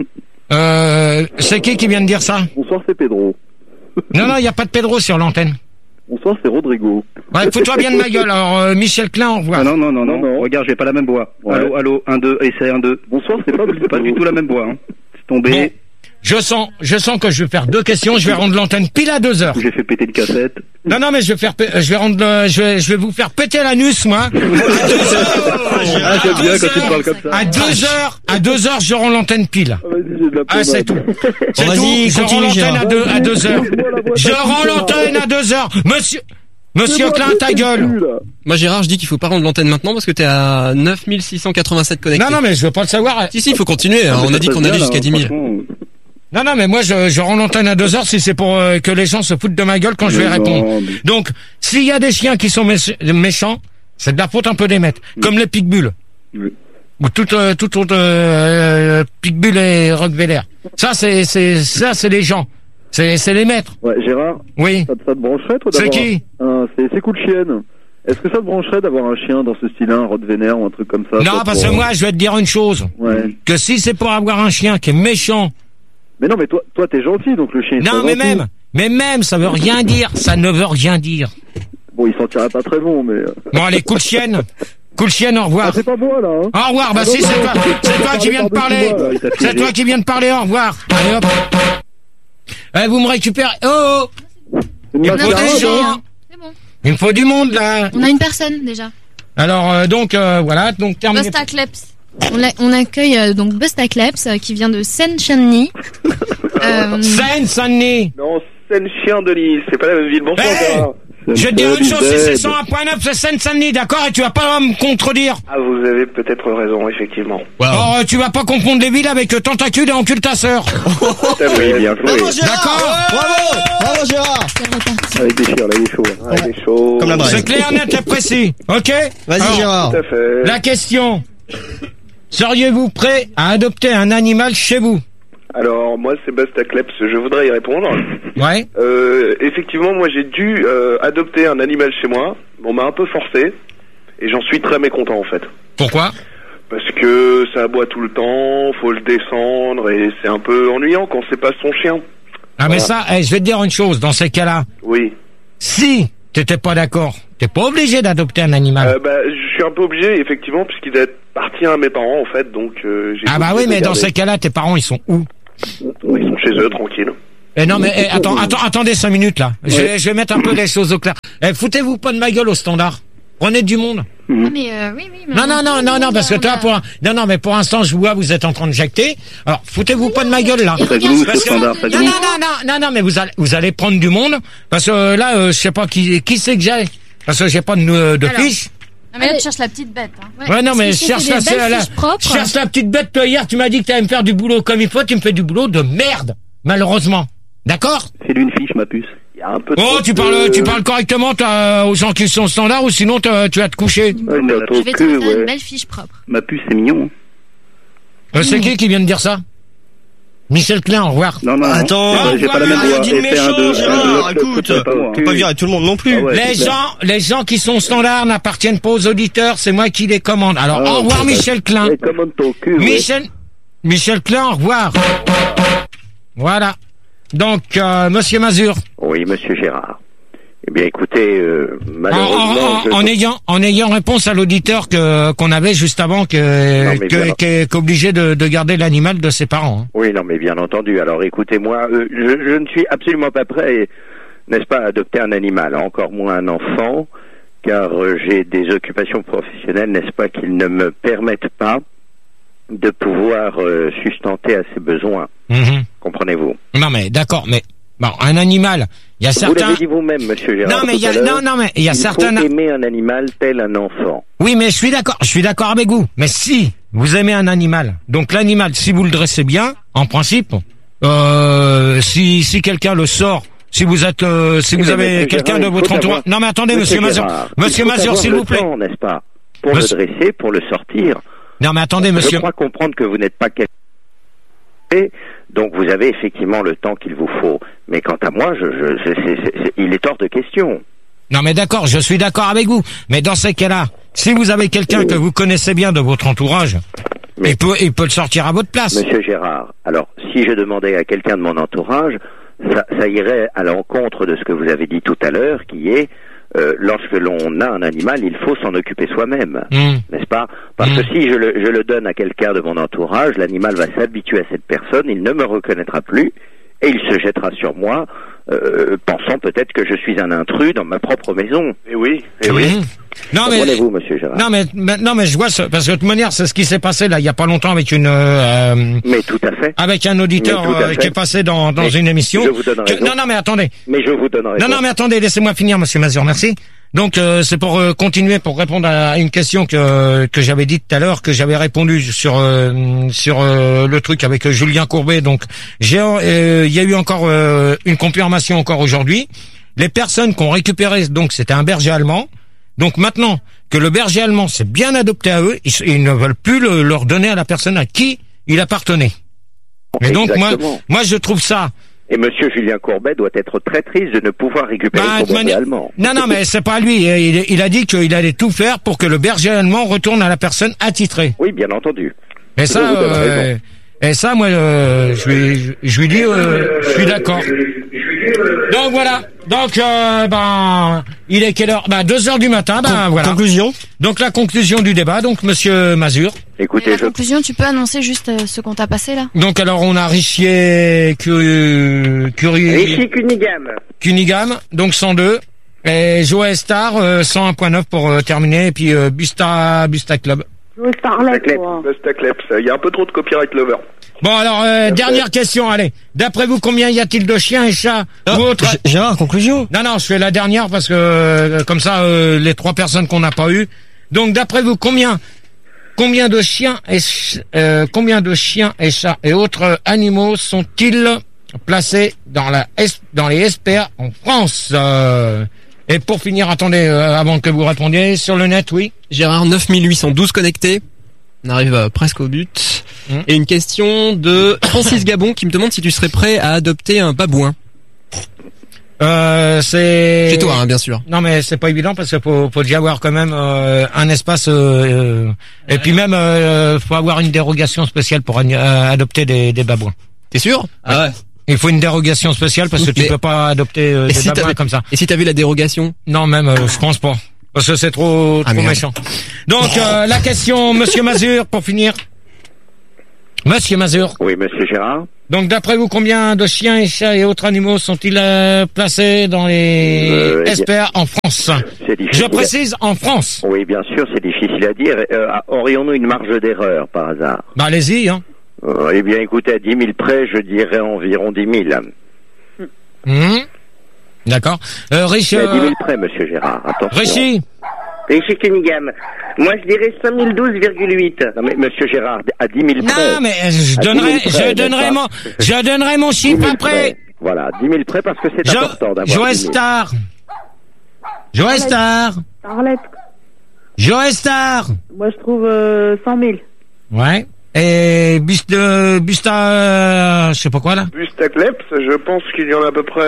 C'est qui vient de dire ça? Bonsoir, c'est Pedro. Non, il n'y a pas de Pedro sur l'antenne. Bonsoir, c'est Rodrigo. Ouais, fous-toi bien de ma gueule. Alors, Michel Klein, au revoir. Non. Regarde, j'ai pas la même voix. Ouais. Allô, 1, 2, essai 1, 2. Bonsoir, c'est pas du tout la même voix, hein. C'est tombé. Bon, je sens que je vais faire 2 questions, je vais rendre l'antenne pile à 2 heures. J'ai fait péter une cassette. Non, mais je vais vous faire péter l'anus, moi. À 2 heures. J'aime bien quand tu parles comme ça. À 2 heures, je rends l'antenne pile. C'est tout. C'est tout. Je rends l'antenne à 2 heures. Je rends l'antenne à 2 heures. Monsieur Klein, ta gueule. Moi, Gérard, je dis qu'il faut pas rendre l'antenne maintenant parce que t'es à 9687 connectés. Non, mais je veux pas le savoir. Si, il faut continuer. On a dit qu'on allait jusqu'à 10 000. Non, mais moi, je rends l'antenne à 2 heures si c'est pour que les gens se foutent de ma gueule quand je vais répondre. Donc, s'il y a des chiens qui sont méchants, c'est de la faute un peu des maîtres. Comme les pitbulls. Oui. Ou tout autre pitbull et rottweiler. Ça, c'est les gens. C'est les maîtres. Ouais, Gérard. Oui. Ça te brancherait, toi, d'avoir... C'est qui? C'est Coup de Chienne. Est-ce que ça te brancherait d'avoir un chien dans ce style-là, un Rottweiler ou un truc comme ça? Non, parce que moi, je vais te dire une chose. Ouais. Que si c'est pour avoir un chien qui est méchant. Mais non, mais toi, t'es gentil, donc le chien. Non, mais même, ça veut rien dire. Ça ne veut rien dire. Bon, il sentirait pas très bon, mais. Bon, allez, Coup de Chienne. Coup de Chienne, au revoir. Ah, c'est pas moi, là, hein. Au revoir. Bah, si, c'est toi qui viens de parler. C'est toi qui viens de parler, au revoir. Allez, hop. Vous me récupérez. Oh! Il me faut des gens. C'est bon. Il me faut du monde, là. On a une personne, déjà. Alors, donc, voilà, donc terminé. Busta Kleps. On accueille donc Busta Kleps qui vient de Seine-Saint-Denis. Seine-Saint-Denis. Non, Seine-Chien-Denis, c'est pas la même ville. Bonsoir. Je vais te dire une chose, si c'est 101.9, c'est Seine-Saint-Denis, d'accord? Et tu vas pas me contredire. Ah, vous avez peut-être raison, effectivement. Wow. Alors, tu vas pas confondre les villes avec tentacule et encule ta sœur. Oui, bien joué. D'accord? Bravo Gérard. Avec des chiens, là, il est chaud. Il est chaud. Comme la braise. C'est clair, net et précis. Ok? Vas-y, Gérard. Tout à fait. La question Seriez-vous prêt à adopter un animal chez vous? Alors, moi, Sébastien Kleps, je voudrais y répondre. Ouais. Effectivement, moi, j'ai dû adopter un animal chez moi. On m'a un peu forcé. Et j'en suis très mécontent, en fait. Pourquoi? Parce que ça aboie tout le temps, faut le descendre, et c'est un peu ennuyant quand c'est pas son chien. Ah, mais ça, je vais te dire une chose, dans ces cas-là. Oui. Si t'étais pas d'accord, t'es pas obligé d'adopter un animal. Je suis un peu obligé, effectivement, puisqu'il appartient à mes parents, en fait, donc j'ai... Ah bah oui, mais dans ces cas-là, tes parents, ils sont où? Ils sont chez eux, tranquilles. Non mais attendez 5 minutes là. Ouais. Je vais mettre un peu les choses au clair. Foutez-vous pas de ma gueule au standard. Prenez du monde. Ah mais oui. Non, parce que toi mais pour l'instant je vois vous êtes en train de jecter. Alors foutez-vous pas de ma gueule là. Non mais vous allez prendre du monde parce que là je sais pas qui c'est que j'ai parce que j'ai pas de fiche. Non mais là tu cherches la petite bête. Hein. Ouais non mais cherche la petite bête. Toi hier tu m'as dit que t'allais me faire du boulot comme il faut, tu me fais du boulot de merde malheureusement. D'accord? C'est d'une fiche ma puce. Il y a un peu tu parles correctement aux gens qui sont standards ou sinon tu vas te coucher. Je vais te faire une belle fiche propre. Ma puce c'est mignon. C'est qui vient de dire ça? Michel Klein, au revoir. Non, attends, j'ai pas la même voix. Écoute, on peut pas virer tout le monde non plus. Ah ouais, les gens qui sont standards n'appartiennent pas aux auditeurs, c'est moi qui les commande. Alors, au revoir Michel Klein. Michel Klein, au revoir. Voilà. Donc, Monsieur Mazur. Oui, Monsieur Gérard. Eh bien, écoutez, malheureusement... En ayant réponse à l'auditeur qu'on avait juste avant, qui est obligé de garder l'animal de ses parents. Hein. Oui, non, mais bien entendu. Alors, écoutez-moi, je ne suis absolument pas prêt, n'est-ce pas, à adopter un animal, encore moins un enfant, car j'ai des occupations professionnelles, n'est-ce pas, qui ne me permettent pas de pouvoir sustenter à ses besoins. Mm-hmm. Comprenez-vous? Non, mais d'accord, mais... Bon, un animal, il y a certains... Vous l'avez dit vous-même, Monsieur Gérard. Non, mais il y a certains... Il faut aimer un animal tel un enfant. Oui, mais je suis d'accord avec vous. Mais si vous aimez un animal, donc l'animal, si vous le dressez bien, en principe, si quelqu'un le sort, si vous avez quelqu'un de votre entourage... Non, mais attendez, Monsieur Mazur, s'il vous plaît. N'est-ce pas? Pour le dresser, pour le sortir. Non, mais attendez, monsieur... Je crois comprendre que vous n'êtes pas quelqu'un... Donc vous avez effectivement le temps qu'il vous faut. Mais quant à moi, il est hors de question. Non mais d'accord, je suis d'accord avec vous. Mais dans ces cas-là, si vous avez quelqu'un que vous connaissez bien de votre entourage, il peut le sortir à votre place. Monsieur Gérard, alors si je demandais à quelqu'un de mon entourage, ça irait à l'encontre de ce que vous avez dit tout à l'heure, qui est... lorsque l'on a un animal, il faut s'en occuper soi-même, n'est-ce pas? Parce que si je le donne à quelqu'un de mon entourage, l'animal va s'habituer à cette personne, il ne me reconnaîtra plus, et il se jettera sur moi, pensant peut-être que je suis un intrus dans ma propre maison. Eh oui. Non mais comprenez-vous, Monsieur Gérard? Non mais je vois ça, parce que de toute manière c'est ce qui s'est passé là il y a pas longtemps avec mais tout à fait. Avec un auditeur qui est passé dans une émission. Je vous donne raison. Non mais attendez. Mais je vous donne raison. Non mais attendez, laissez-moi finir, Monsieur Mazur, merci. Donc c'est pour continuer, pour répondre à une question que j'avais dit tout à l'heure, que j'avais répondu sur le truc avec Julien Courbet. Donc il y a eu encore une confirmation encore aujourd'hui. Les personnes qui ont récupéré, donc c'était un berger allemand. Donc maintenant que le berger allemand s'est bien adopté à eux, ils ne veulent plus leur donner à la personne à qui il appartenait. Et donc moi je trouve ça. Et Monsieur Julien Courbet doit être très triste de ne pouvoir récupérer son berger allemand. Non, mais c'est pas lui. Il a dit qu'il allait tout faire pour que le berger allemand retourne à la personne attitrée. Oui, bien entendu. Et ça, moi, je lui dis, je suis d'accord. Donc voilà. Donc il est quelle heure? 2h du matin. Voilà. Conclusion. Donc la conclusion du débat. Donc Monsieur Mazur. Écoutez, la conclusion, tu peux annoncer juste ce qu'on t'a passé là? Donc alors on a Richier Cunningham, donc 102, et Joe Star 101.9 pour terminer, et puis Busta Club. Busta Kleps, il y a un peu trop de copyright lover. Bon alors dernière question, allez. D'après vous, combien y a-t-il de chiens et chats ou autres? Gérard, conclusion. Non, je fais la dernière parce que comme ça les 3 personnes qu'on n'a pas eues. Donc d'après vous, combien de chiens et chats et autres animaux sont-ils placés dans les SPA en France? Et pour finir, attendez, avant que vous répondiez, sur le net, oui. Gérard, 9812 connectés. On arrive presque au but. Et une question de Francis Gabon qui me demande si tu serais prêt à adopter un babouin. C'est... Chez toi, hein, bien sûr. Non, mais c'est pas évident parce qu'il faut déjà avoir quand même un espace et puis même faut avoir une dérogation spéciale pour adopter des babouins. T'es sûr? Ah ouais. Il faut une dérogation spéciale parce que tu peux pas adopter des babouins comme ça. Et si t'as vu la dérogation? Non, même je pense pas parce que c'est trop méchant. Donc la question, Monsieur Mazur, pour finir. Monsieur Mazur. Oui, Monsieur Gérard. Donc, d'après vous, combien de chiens et chats et autres animaux sont-ils placés dans les SPA en France? Je précise, en France. Oui, bien sûr, c'est difficile à dire. Aurions-nous une marge d'erreur, par hasard? Bah, allez-y, hein. Eh bien, écoutez, à 10 000 près, je dirais environ 10 000. D'accord. Rich... À 10 000 près, Monsieur Gérard, attention. Richie. Richie Cunningham. Moi, je dirais 5012,8. Non, mais Monsieur Gérard, à 10 000 près. Non, mais je donnerai mon chiffre après. Voilà, 10 000 près parce que c'est important d'avoir. Joe Star. Arlette. Joe Star. Moi, je trouve 100 000. Ouais. Et Busta, je sais pas quoi là. Bustacleps, je pense qu'il y en a à peu près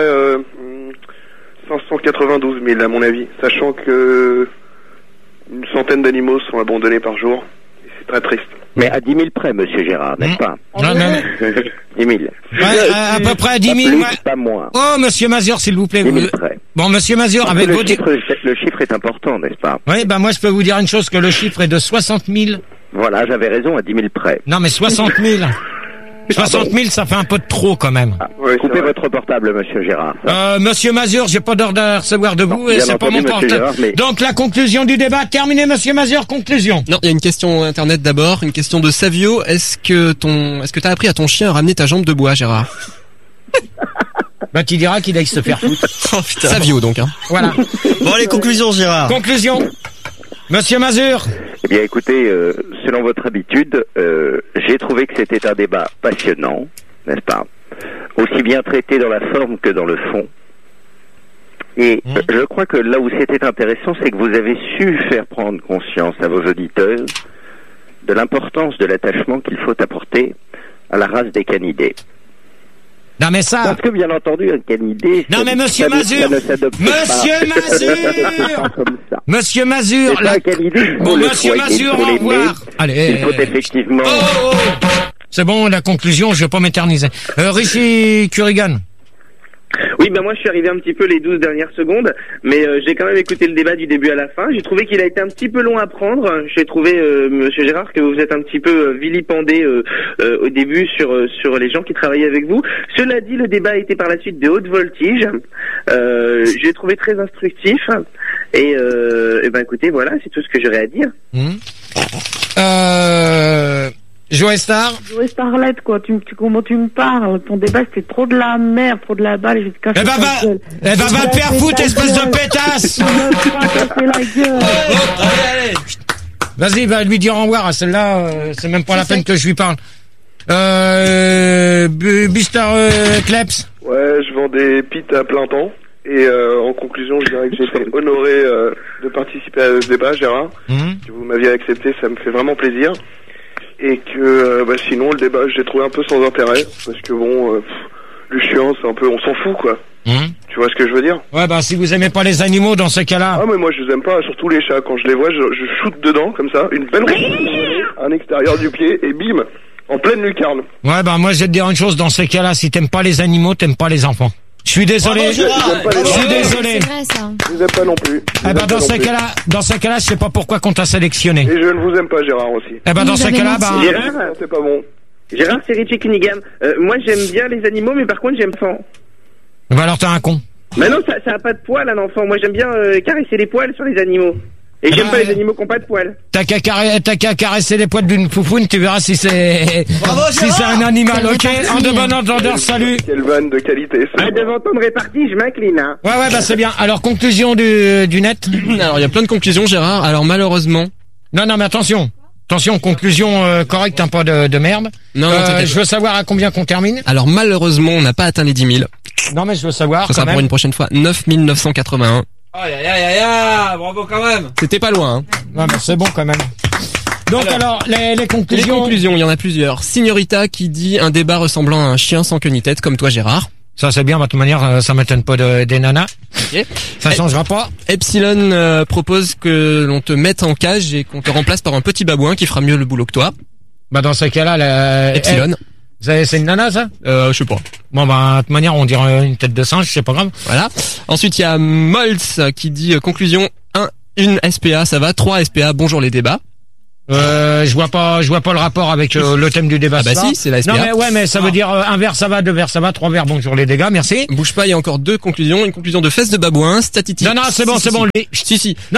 592 000 à mon avis, sachant que une centaine d'animaux sont abandonnés par jour. Et c'est très triste. Mais à 10 000 près, Monsieur Gérard, n'est-ce pas? Non, non. 10 000. Ouais, à peu près à 10 000. Pas plus, pas moins. Oh, Monsieur Mazur, s'il vous plaît. 10 000 près. Bon, Monsieur Mazur, avec le chiffre est important, n'est-ce pas? Oui, moi je peux vous dire une chose, que le chiffre est de 60 000. Voilà, j'avais raison, à 10 000 près. Non, mais 60 000. 60 000, ça fait un peu de trop quand même. Ouais, coupez votre portable, Monsieur Gérard. Monsieur Mazur, j'ai pas d'ordre à recevoir de vous et c'est pas mon portable. Mais... Donc la conclusion du débat, terminé, Monsieur Mazur, conclusion. Non, il y a une question internet d'abord, une question de Savio. Est-ce que t'as appris à ton chien à ramener ta jambe de bois, Gérard? Bah tu diras qu'il aille se faire foutre. Oh, putain. Savio donc, hein. Voilà. Bon, les conclusions, Gérard. Conclusion. Monsieur Mazur. Eh bien, écoutez, selon votre habitude, j'ai trouvé que c'était un débat passionnant, n'est-ce pas? Aussi bien traité dans la forme que dans le fond. Et je crois que là où c'était intéressant, c'est que vous avez su faire prendre conscience à vos auditeurs de l'importance de l'attachement qu'il faut apporter à la race des canidés. Non mais ça... Parce que bien entendu, un canidé... Non mais Monsieur Mazur, Monsieur Mazur, bon Monsieur Mazur, au revoir. Allez, il faut effectivement... C'est bon, la conclusion, je vais pas m'éterniser. Richie Curigan. Oui, moi je suis arrivé un petit peu les 12 dernières secondes, mais j'ai quand même écouté le débat du début à la fin. J'ai trouvé qu'il a été un petit peu long à prendre. J'ai trouvé, Monsieur Gérard, que vous êtes un petit peu vilipendé au début sur les gens qui travaillaient avec vous. Cela dit, le débat a été par la suite de haute voltige. J'ai trouvé très instructif. Et écoutez, voilà, c'est tout ce que j'aurais à dire. Joe Star. Joe Starlet, quoi. Comment tu me parles? Ton débat, c'était trop de la merde, trop de la balle, je vais te cacher va te faire foutre, espèce de pétasse! Allez. Vas-y, va lui dire au revoir à celle-là, c'est même pas la peine que je lui parle. Buster Kleps. Ouais, je vends des pits à plein temps. Et en conclusion, je dirais que j'ai été honoré de participer à ce débat, Gérard. Que vous m'aviez accepté, ça me fait vraiment plaisir. Et que sinon le débat je l'ai trouvé un peu sans intérêt parce que le chien c'est un peu, on s'en fout quoi. Tu vois ce que je veux dire? Ouais, si vous aimez pas les animaux dans ces cas-là. Ah mais moi je les aime pas, surtout les chats. Quand je les vois, je shoot dedans comme ça, une belle à l'extérieur du pied et bim, en pleine lucarne. Ouais, moi je vais te dire une chose, dans ces cas-là, si t'aimes pas les animaux, t'aimes pas les enfants. Je suis désolé. Je suis désolé. C'est vrai, ça. Je vous aime pas non plus. Dans ces cas-là, je sais pas pourquoi qu'on t'a sélectionné. Et je ne vous aime pas, Gérard, aussi. Dans ces cas-là, Gérard, c'est pas bon. Gérard, c'est Richie Cunningham. Moi, j'aime bien les animaux, mais par contre, j'aime pas. Alors t'es un con. Mais non, ça a pas de poils, un enfant. Moi, j'aime bien caresser les poils sur les animaux. Et j'aime pas les animaux qui n'ont pas de poils. T'as qu'à caresser les poils d'une foufoune, tu verras si c'est un animal, ok? En de bon entendeur, salut. Quelle vanne de qualité. Devant ton répartie, je m'incline, hein. Ouais, c'est bien. Alors, conclusion du net. Alors, il y a plein de conclusions, Gérard. Alors, malheureusement. Non, mais attention. Attention, conclusion correcte, hein, pas de merde. Non, je veux savoir à combien qu'on termine. Alors, malheureusement, on n'a pas atteint les 10 000. Non, mais je veux savoir. Ça sera pour une prochaine fois. 9 981. Bravo quand même. C'était pas loin, hein. Non, mais c'est bon quand même. Donc alors les conclusions. Les conclusions, il y en a plusieurs. Signorita qui dit un débat ressemblant à un chien sans queue ni tête, comme toi Gérard. Ça c'est bien, de toute manière, ça m'étonne pas des nanas. Okay. Ça changera pas. Epsilon propose que l'on te mette en cage et qu'on te remplace par un petit babouin qui fera mieux le boulot que toi. Bah dans ce cas-là, Epsilon. C'est une nana ça? Je sais pas. Bon bah de toute manière on dirait une tête de singe, c'est pas grave. Voilà. Ensuite il y a Moltz qui dit conclusion 1, une SPA ça va, 3 SPA bonjour les débats. Je vois pas le rapport avec le thème du débat. Ah bah si, c'est la SPA. Non mais ouais, mais ça veut dire un verre ça va, 2 verres ça va, 3 verres bonjour les dégâts, merci. Bouge pas, il y a encore 2 conclusions, une conclusion de fesses de babouin, statistique. Non c'est bon. Si. Non.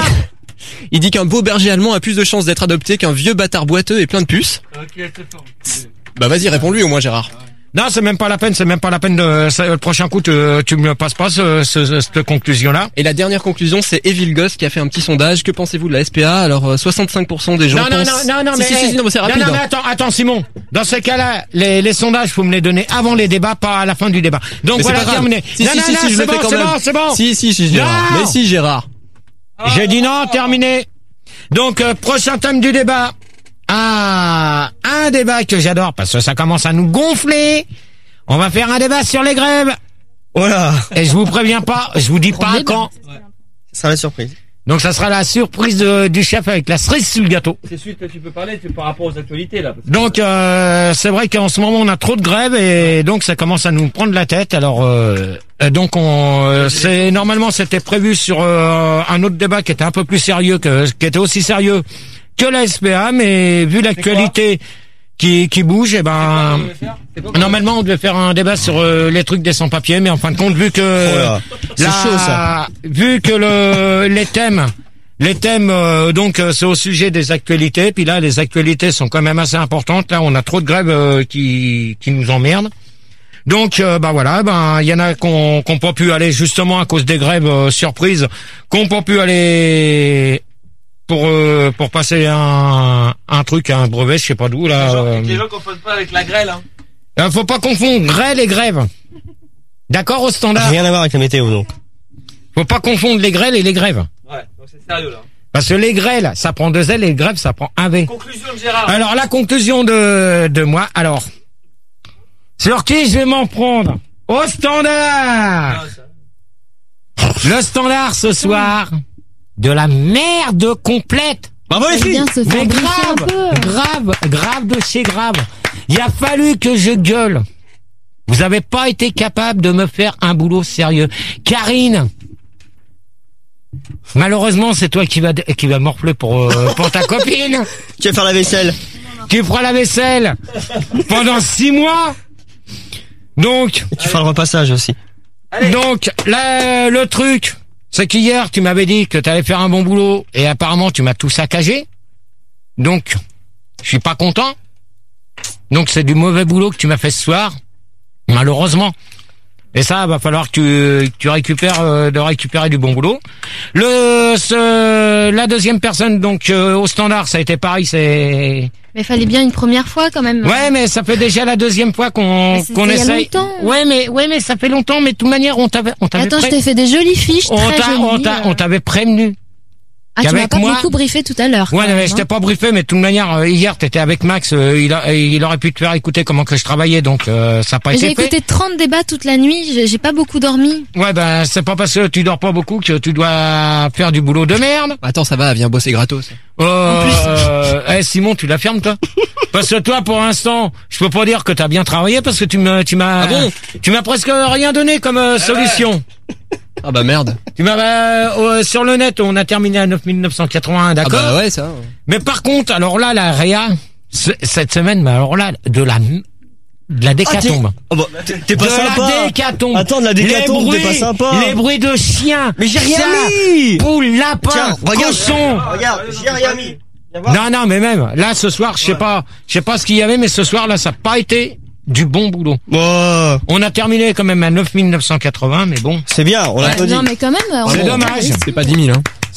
Il dit qu'un beau berger allemand a plus de chances d'être adopté qu'un vieux bâtard boiteux et plein de puces. OK, c'est fort. Bah vas-y, réponds-lui au moins Gérard. Non, c'est même pas la peine de le prochain coup tu me passes pas cette conclusion là. Et la dernière conclusion, c'est Evil Ghost qui a fait un petit sondage. Que pensez-vous de la SPA? Alors 65% des gens pensent Non, mais c'est rapide. Non, mais attends Simon. Dans ce cas-là, les sondages, faut me les donner avant les débats, pas à la fin du débat. Donc mais voilà, terminé. Si, c'est bon. Si Gérard. Mais si Gérard. J'ai dit non, terminé. Donc prochain thème du débat. Ah, un débat que j'adore parce que ça commence à nous gonfler. On va faire un débat sur les grèves. Voilà. Et je vous préviens pas, je vous dis pas quand. Ça sera la surprise. Donc ça sera la surprise du chef avec la cerise sur le gâteau. C'est celui que tu peux parler par rapport aux actualités là. Donc c'est vrai qu'en ce moment on a trop de grèves et donc ça commence à nous prendre la tête. Alors donc normalement c'était prévu sur un autre débat qui était un peu plus sérieux qui était aussi sérieux que la SPA, mais vu l'actualité qui bouge, et normalement on devait faire un débat sur les trucs des sans-papiers, mais en fin de compte vu que c'est chaud ça. Vu que les thèmes donc c'est au sujet des actualités, puis là les actualités sont quand même assez importantes. Là on a trop de grèves qui nous emmerdent. Donc il y en a qui ont pas pu aller justement à cause des grèves surprises, qui ont pas pu aller pour passer un truc, un brevet, je sais pas d'où là. Les gens confondent pas avec la grêle hein. Faut pas confondre grêle et grève. D'accord au standard. Rien à voir avec la météo donc. Faut pas confondre les grêles et les grèves. Ouais, donc c'est sérieux là. Parce que les grêles, ça prend 2 L et les grèves, ça prend 1 V. Conclusion de Gérard. Alors la conclusion de moi, alors sur qui je vais m'en prendre? Au standard. Le standard ce soir. De la merde complète. Bravo les filles. Mais grave de chez grave. Il a fallu que je gueule. Vous avez pas été capable de me faire un boulot sérieux. Karine. Malheureusement, c'est toi qui va morfler pour ta copine. Tu vas faire la vaisselle. Tu feras la vaisselle pendant 6 mois. Donc. Et tu feras le repassage aussi. Allez. Donc, là, le truc. C'est qu'hier, tu m'avais dit que tu allais faire un bon boulot et apparemment tu m'as tout saccagé. Donc, je suis pas content. Donc c'est du mauvais boulot que tu m'as fait ce soir, malheureusement. Et ça, va falloir que tu récupérer du bon boulot. La deuxième personne, donc au standard, ça a été pareil, Mais fallait bien une première fois quand même. Ouais, mais ça fait déjà la deuxième fois qu'on essaye. Il y a longtemps. Ouais, mais ça fait longtemps, mais de toute manière, on t'avait Attends, je t'ai fait des jolies fiches, on t'avait prévenu. Ah, tu m'as pas beaucoup briefé tout à l'heure. Ouais, mais je t'ai pas briefé, mais de toute manière, hier, t'étais avec Max, il aurait pu te faire écouter comment que je travaillais, donc ça a pas été fait. J'ai écouté 30 débats toute la nuit, j'ai pas beaucoup dormi. Ouais, c'est pas parce que tu dors pas beaucoup que tu dois faire du boulot de merde. Attends, ça va, viens bosser gratos. Simon, tu la fermes, toi? Parce que toi, pour l'instant, je peux pas dire que t'as bien travaillé parce que tu m'as presque rien donné comme solution. Ah bah merde. Tu m'as sur le net, on a terminé à 9981, d'accord. Ah bah ouais, ça. Mais par contre, alors là, la réa cette semaine, mais alors là, de la décatombe. T'es pas sympa. La décatombe. Attends, de la décatombe, t'es pas sympa. Les bruits de chiens. Mais j'ai rien mis. Poule, lapin, cochon. Regarde, j'ai rien mis. Non, mais même là, ce soir, je sais pas ce qu'il y avait, mais ce soir là, ça n'a pas été du bon boulot. On a terminé quand même à 9980, mais bon. C'est bien, on l'a dit. Non, mais quand même. C'est dommage. C'est pas 10 000, hein.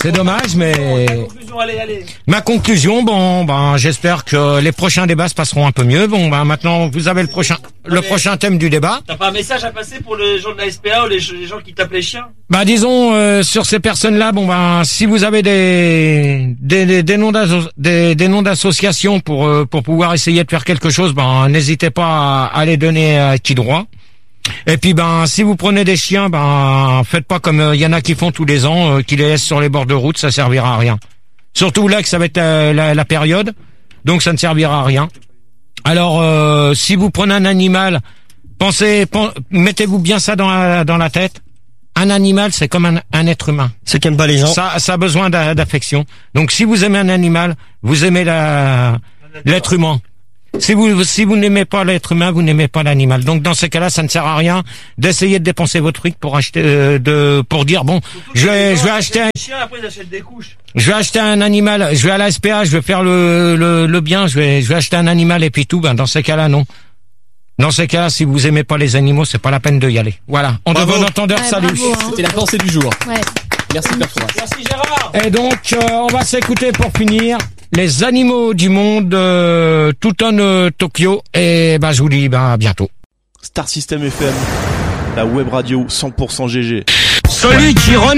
C'est dommage, mais... Allez. Ma conclusion, j'espère que les prochains débats se passeront un peu mieux. Maintenant, vous avez le prochain thème du débat. T'as pas un message à passer pour les gens de la SPA ou les gens qui tapent les chiens? Disons, sur ces personnes-là, si vous avez des noms d'associations pour pouvoir essayer de faire quelque chose, n'hésitez pas à les donner à qui droit. Et puis si vous prenez des chiens, faites pas comme il y en a qui font tous les ans, qui les laissent sur les bords de route, ça servira à rien. Surtout là que ça va être la période, donc ça ne servira à rien. Alors si vous prenez un animal, mettez-vous bien ça dans la tête. Un animal, c'est comme un être humain. Ceux qui aiment pas les gens. Ça a besoin d'affection. Donc si vous aimez un animal, vous aimez l'être humain. Si vous n'aimez pas l'être humain, vous n'aimez pas l'animal. Donc dans ces cas-là, ça ne sert à rien d'essayer de dépenser votre fric pour acheter pour dire je vais acheter un chien, après ils achètent des couches. Je vais acheter un animal, je vais à la SPA, je vais faire le bien, je vais acheter un animal et puis tout. Dans ces cas-là, non. Dans ces cas-là, si vous aimez pas les animaux, c'est pas la peine d'y aller. Voilà. On devant l'entendeur, salut. Bravo, hein. C'était la pensée du jour. Ouais. Merci Père Fouras. Merci Gérard. Et donc, on va s'écouter pour finir les animaux du monde, Tuton Tokyo. Et je vous dis à bientôt. Star System FM, la web radio 100% GG. Celui qui